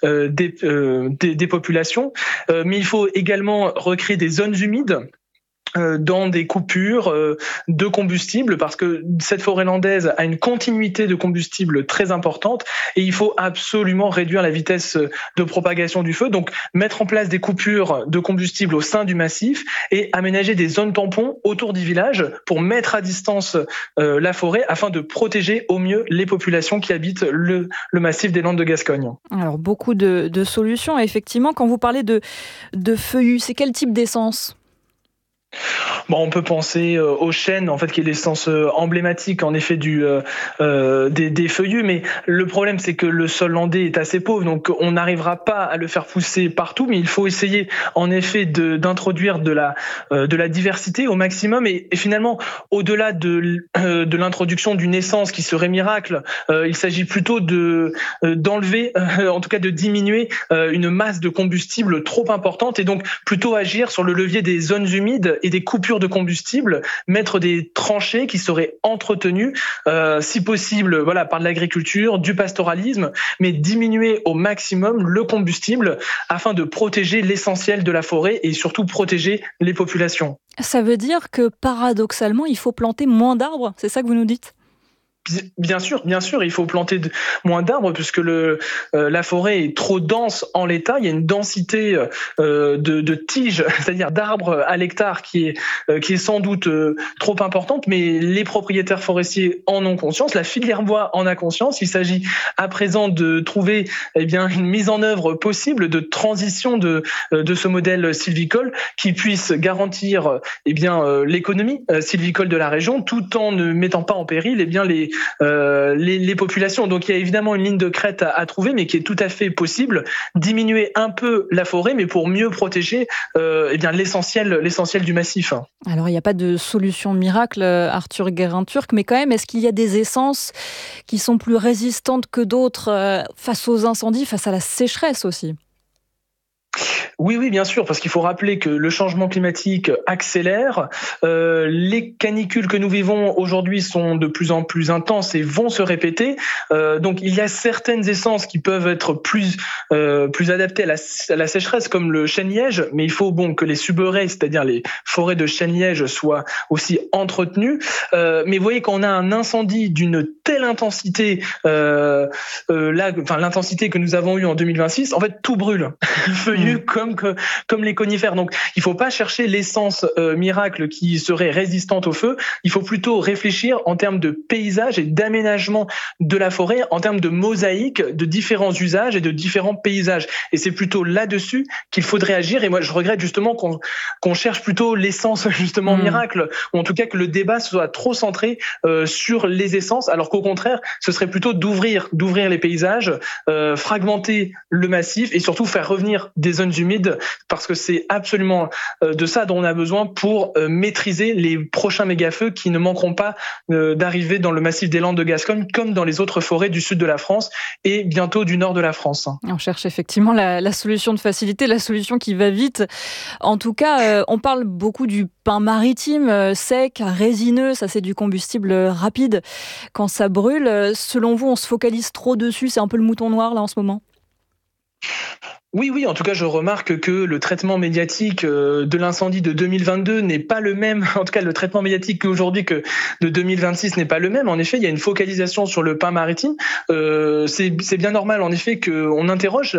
des populations. Mais il faut également recréer des zones humides dans des coupures de combustible, parce que cette forêt landaise a une continuité de combustible très importante et il faut absolument réduire la vitesse de propagation du feu. Donc mettre en place des coupures de combustible au sein du massif et aménager des zones tampons autour du village pour mettre à distance la forêt afin de protéger au mieux les populations qui habitent le massif des Landes de Gascogne. Alors beaucoup de solutions, effectivement. Quand vous parlez de feuillus, c'est quel type d'essence ? Bon, on peut penser au chêne, en fait, qui est l'essence emblématique, en effet, des feuillus. Mais le problème, c'est que le sol landais est assez pauvre, donc on n'arrivera pas à le faire pousser partout. Mais il faut essayer, en effet, d'introduire de la diversité au maximum. Et finalement, au-delà de l'introduction d'une essence qui serait miracle, il s'agit plutôt d'enlever, en tout cas de diminuer une masse de combustible trop importante, et donc plutôt agir sur le levier des zones humides et des coupures de combustible, mettre des tranchées qui seraient entretenues, si possible, voilà, par de l'agriculture, du pastoralisme, mais diminuer au maximum le combustible afin de protéger l'essentiel de la forêt et surtout protéger les populations. Ça veut dire que paradoxalement, il faut planter moins d'arbres, c'est ça que vous nous dites ? Bien sûr, il faut planter moins d'arbres puisque la forêt est trop dense en l'état. Il y a une densité de tiges, c'est-à-dire d'arbres à l'hectare qui est sans doute trop importante, mais les propriétaires forestiers en ont conscience, la filière bois en a conscience. Il s'agit à présent de trouver une mise en œuvre possible de transition de ce modèle sylvicole qui puisse garantir l'économie sylvicole de la région tout en ne mettant pas en péril les populations. Donc il y a évidemment une ligne de crête à trouver, mais qui est tout à fait possible. Diminuer un peu la forêt, mais pour mieux protéger l'essentiel du massif. Alors il n'y a pas de solution miracle, Arthur Guérin-Turc, mais quand même, est-ce qu'il y a des essences qui sont plus résistantes que d'autres face aux incendies, face à la sécheresse aussi ? Oui, bien sûr, parce qu'il faut rappeler que le changement climatique accélère. Les canicules que nous vivons aujourd'hui sont de plus en plus intenses et vont se répéter. Donc, il y a certaines essences qui peuvent être plus adaptées à la sécheresse, comme le chêne-liège, mais il faut que les suberaies, c'est-à-dire les forêts de chêne-liège, soient aussi entretenues. Mais vous voyez, quand on a un incendie d'une telle intensité, l'intensité que nous avons eue en 2026, en fait, tout brûle. Feuillu comme les conifères. Donc, il ne faut pas chercher l'essence miracle qui serait résistante au feu. Il faut plutôt réfléchir en termes de paysage et d'aménagement de la forêt, en termes de mosaïque de différents usages et de différents paysages. Et c'est plutôt là-dessus qu'il faudrait agir. Et moi, je regrette justement qu'on cherche plutôt l'essence justement miracle, ou en tout cas que le débat soit trop centré sur les essences, alors qu'au contraire, ce serait plutôt d'ouvrir les paysages, fragmenter le massif et surtout faire revenir des zones humides, parce que c'est absolument de ça dont on a besoin pour maîtriser les prochains méga-feux qui ne manqueront pas d'arriver dans le massif des Landes de Gascogne, comme dans les autres forêts du sud de la France et bientôt du nord de la France. On cherche effectivement la solution de facilité, la solution qui va vite. En tout cas, on parle beaucoup du pain maritime, sec, résineux, ça c'est du combustible rapide quand ça brûle. Selon vous, on se focalise trop dessus, c'est un peu le mouton noir là en ce moment ? Oui, en tout cas, je remarque que le traitement médiatique de l'incendie de 2022 n'est pas le même. En tout cas, le traitement médiatique qu'aujourd'hui que de 2026 n'est pas le même. En effet, il y a une focalisation sur le pain maritime. C'est bien normal, en effet, qu'on interroge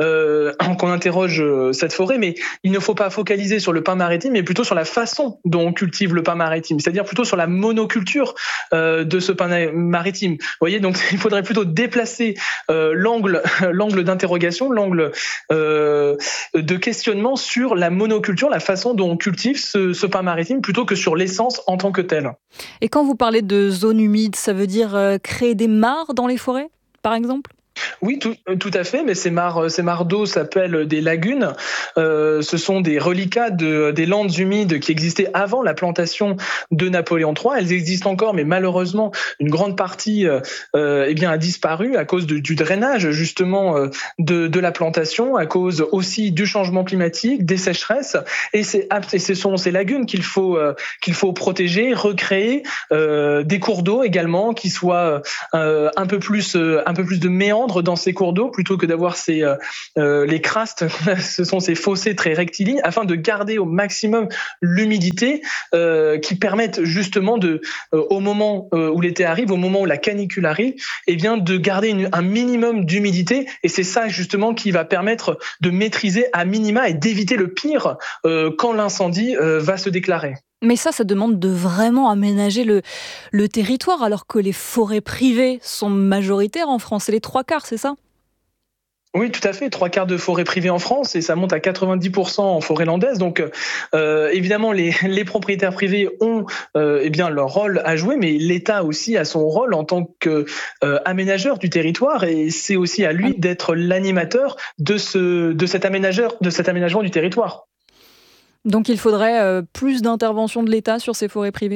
cette forêt, mais il ne faut pas focaliser sur le pain maritime, mais plutôt sur la façon dont on cultive le pain maritime, c'est-à-dire plutôt sur la monoculture de ce pain maritime. Vous voyez, donc il faudrait plutôt déplacer l'angle d'interrogation, l'angle de questionnement sur la monoculture, la façon dont on cultive ce pain maritime, plutôt que sur l'essence en tant que telle. Et quand vous parlez de zones humides, ça veut dire créer des mares dans les forêts, par exemple ? Oui, tout à fait, mais ces mares d'eau s'appellent des lagunes. Ce sont des reliquats des landes humides qui existaient avant la plantation de Napoléon III. Elles existent encore, mais malheureusement, une grande partie a disparu à cause du drainage justement de la plantation, à cause aussi du changement climatique, des sécheresses. Et ce sont ces lagunes qu'il faut protéger, recréer, des cours d'eau également qui soient un peu plus de méandres dans ces cours d'eau, plutôt que d'avoir les crastes. Ce sont ces fossés très rectilignes, afin de garder au maximum l'humidité qui permettent justement au moment où l'été arrive, au moment où la canicule arrive, de garder un minimum d'humidité. Et c'est ça justement qui va permettre de maîtriser à minima et d'éviter le pire quand l'incendie va se déclarer. Mais ça demande de vraiment aménager le territoire, alors que les forêts privées sont majoritaires en France. C'est les 3/4, c'est ça ? Oui, tout à fait. 3/4 de forêts privées en France, et ça monte à 90% en forêt landaise. Donc, évidemment, les propriétaires privés ont leur rôle à jouer, mais l'État aussi a son rôle en tant qu'aménageur du territoire, et c'est aussi à lui d'être l'animateur de cet aménagement du territoire. Donc il faudrait plus d'intervention de l'État sur ces forêts privées ?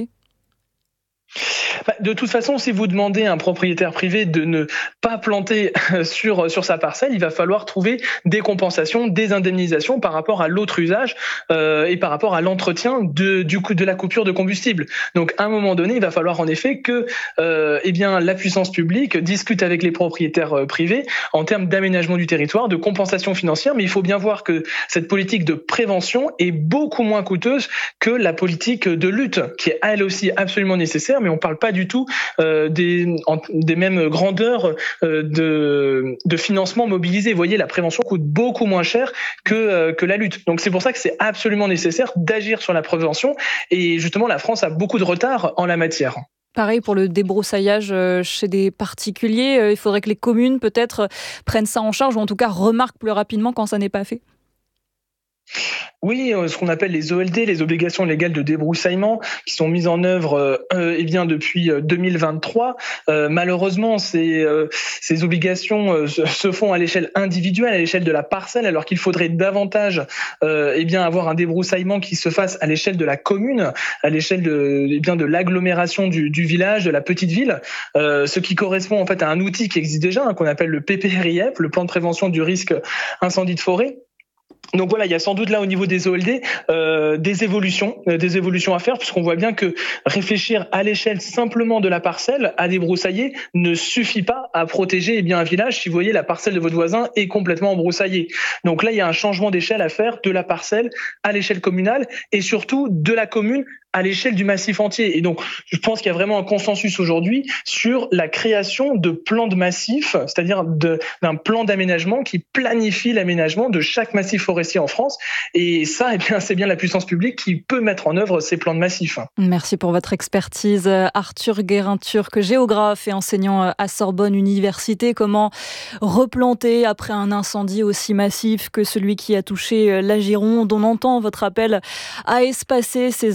De toute façon, si vous demandez à un propriétaire privé de ne pas planter sur sa parcelle, il va falloir trouver des compensations, des indemnisations par rapport à l'autre usage et par rapport à l'entretien de la coupure de combustible. Donc, à un moment donné, il va falloir en effet que la puissance publique discute avec les propriétaires privés en termes d'aménagement du territoire, de compensation financière. Mais il faut bien voir que cette politique de prévention est beaucoup moins coûteuse que la politique de lutte, qui est elle aussi absolument nécessaire, mais on ne parle pas du tout des mêmes grandeurs de financement mobilisé. Vous voyez, la prévention coûte beaucoup moins cher que la lutte. Donc c'est pour ça que c'est absolument nécessaire d'agir sur la prévention, et justement la France a beaucoup de retard en la matière. Pareil pour le débroussaillage chez des particuliers, il faudrait que les communes peut-être prennent ça en charge, ou en tout cas remarquent plus rapidement quand ça n'est pas fait. Oui, ce qu'on appelle les OLD, les obligations légales de débroussaillement, qui sont mises en œuvre depuis 2023. Malheureusement, ces obligations se font à l'échelle individuelle, à l'échelle de la parcelle, alors qu'il faudrait davantage avoir un débroussaillement qui se fasse à l'échelle de la commune, à l'échelle de l'agglomération du village, de la petite ville, ce qui correspond en fait à un outil qui existe déjà, qu'on appelle le PPRIF, le plan de prévention du risque incendie de forêt. Donc voilà, il y a sans doute là au niveau des OLD des évolutions à faire, puisqu'on voit bien que réfléchir à l'échelle simplement de la parcelle à débroussailler ne suffit pas à protéger un village si vous voyez la parcelle de votre voisin est complètement embroussaillée. Donc là, il y a un changement d'échelle à faire de la parcelle à l'échelle communale, et surtout de la commune à l'échelle du massif entier. Et donc, je pense qu'il y a vraiment un consensus aujourd'hui sur la création de plans de massif, c'est-à-dire d'un plan d'aménagement qui planifie l'aménagement de chaque massif forestier en France. Et ça, c'est bien la puissance publique qui peut mettre en œuvre ces plans de massif. Merci pour votre expertise. Arthur Guérin-Turc, géographe et enseignant à Sorbonne Université. Comment replanter après un incendie aussi massif que celui qui a touché la Gironde? On entend votre appel à espacer ces arbres moins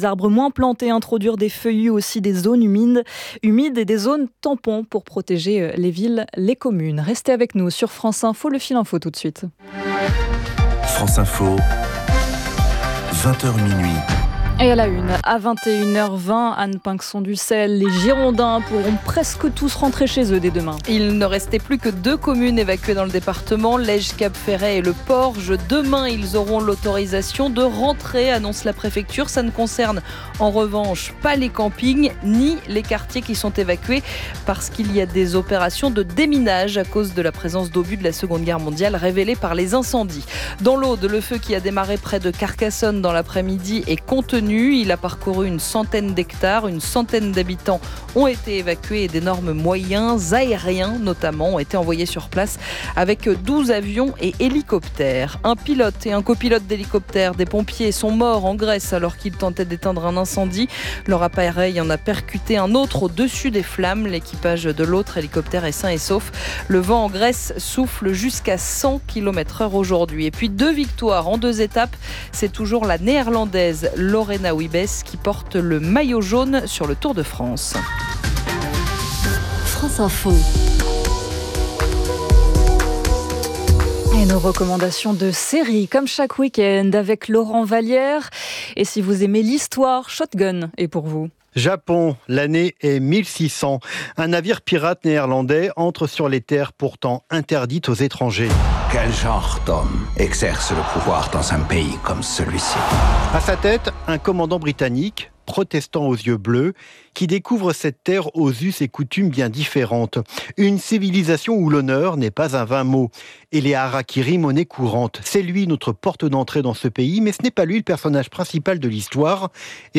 implanter, introduire des feuillus aussi, des zones humides et des zones tampons pour protéger les villes, les communes. Restez avec nous sur France Info, le fil info tout de suite. France Info, 20h minuit. Et à la une, à 21h20, Anne Pinxon-Ducel, les Girondins pourront presque tous rentrer chez eux dès demain. Il ne restait plus que 2 communes évacuées dans le département, Lège, Cap-Ferret et le Porge. Demain, ils auront l'autorisation de rentrer, annonce la préfecture. Ça ne concerne en revanche pas les campings ni les quartiers qui sont évacués parce qu'il y a des opérations de déminage à cause de la présence d'obus de la Seconde Guerre mondiale révélées par les incendies. Dans l'Aude, le feu qui a démarré près de Carcassonne dans l'après-midi est contenu. Il a parcouru une centaine d'hectares, une centaine d'habitants ont été évacués et d'énormes moyens aériens notamment ont été envoyés sur place avec 12 avions et hélicoptères. Un pilote et un copilote d'hélicoptère des pompiers sont morts en Grèce alors qu'ils tentaient d'éteindre un incendie. Leur appareil en a percuté un autre au-dessus des flammes. L'équipage de l'autre hélicoptère est sain et sauf. Le vent en Grèce souffle jusqu'à 100 km/h aujourd'hui. Et puis 2 victoires en 2 étapes. C'est toujours la néerlandaise Lorena Wiebes qui porte le maillot jaune sur le Tour de France. France Info. Et nos recommandations de séries, comme chaque week-end, avec Laurent Vallière. Et si vous aimez l'histoire, Shotgun est pour vous. Japon, l'année est 1600. Un navire pirate néerlandais entre sur les terres pourtant interdites aux étrangers. Quel genre d'homme exerce le pouvoir dans un pays comme celui-ci ? À sa tête, un commandant britannique, protestant aux yeux bleus, qui découvre cette terre aux us et coutumes bien différentes. Une civilisation où l'honneur n'est pas un vain mot. Et les harakiri, monnaie courante. C'est lui notre porte d'entrée dans ce pays, mais ce n'est pas lui le personnage principal de l'histoire. Et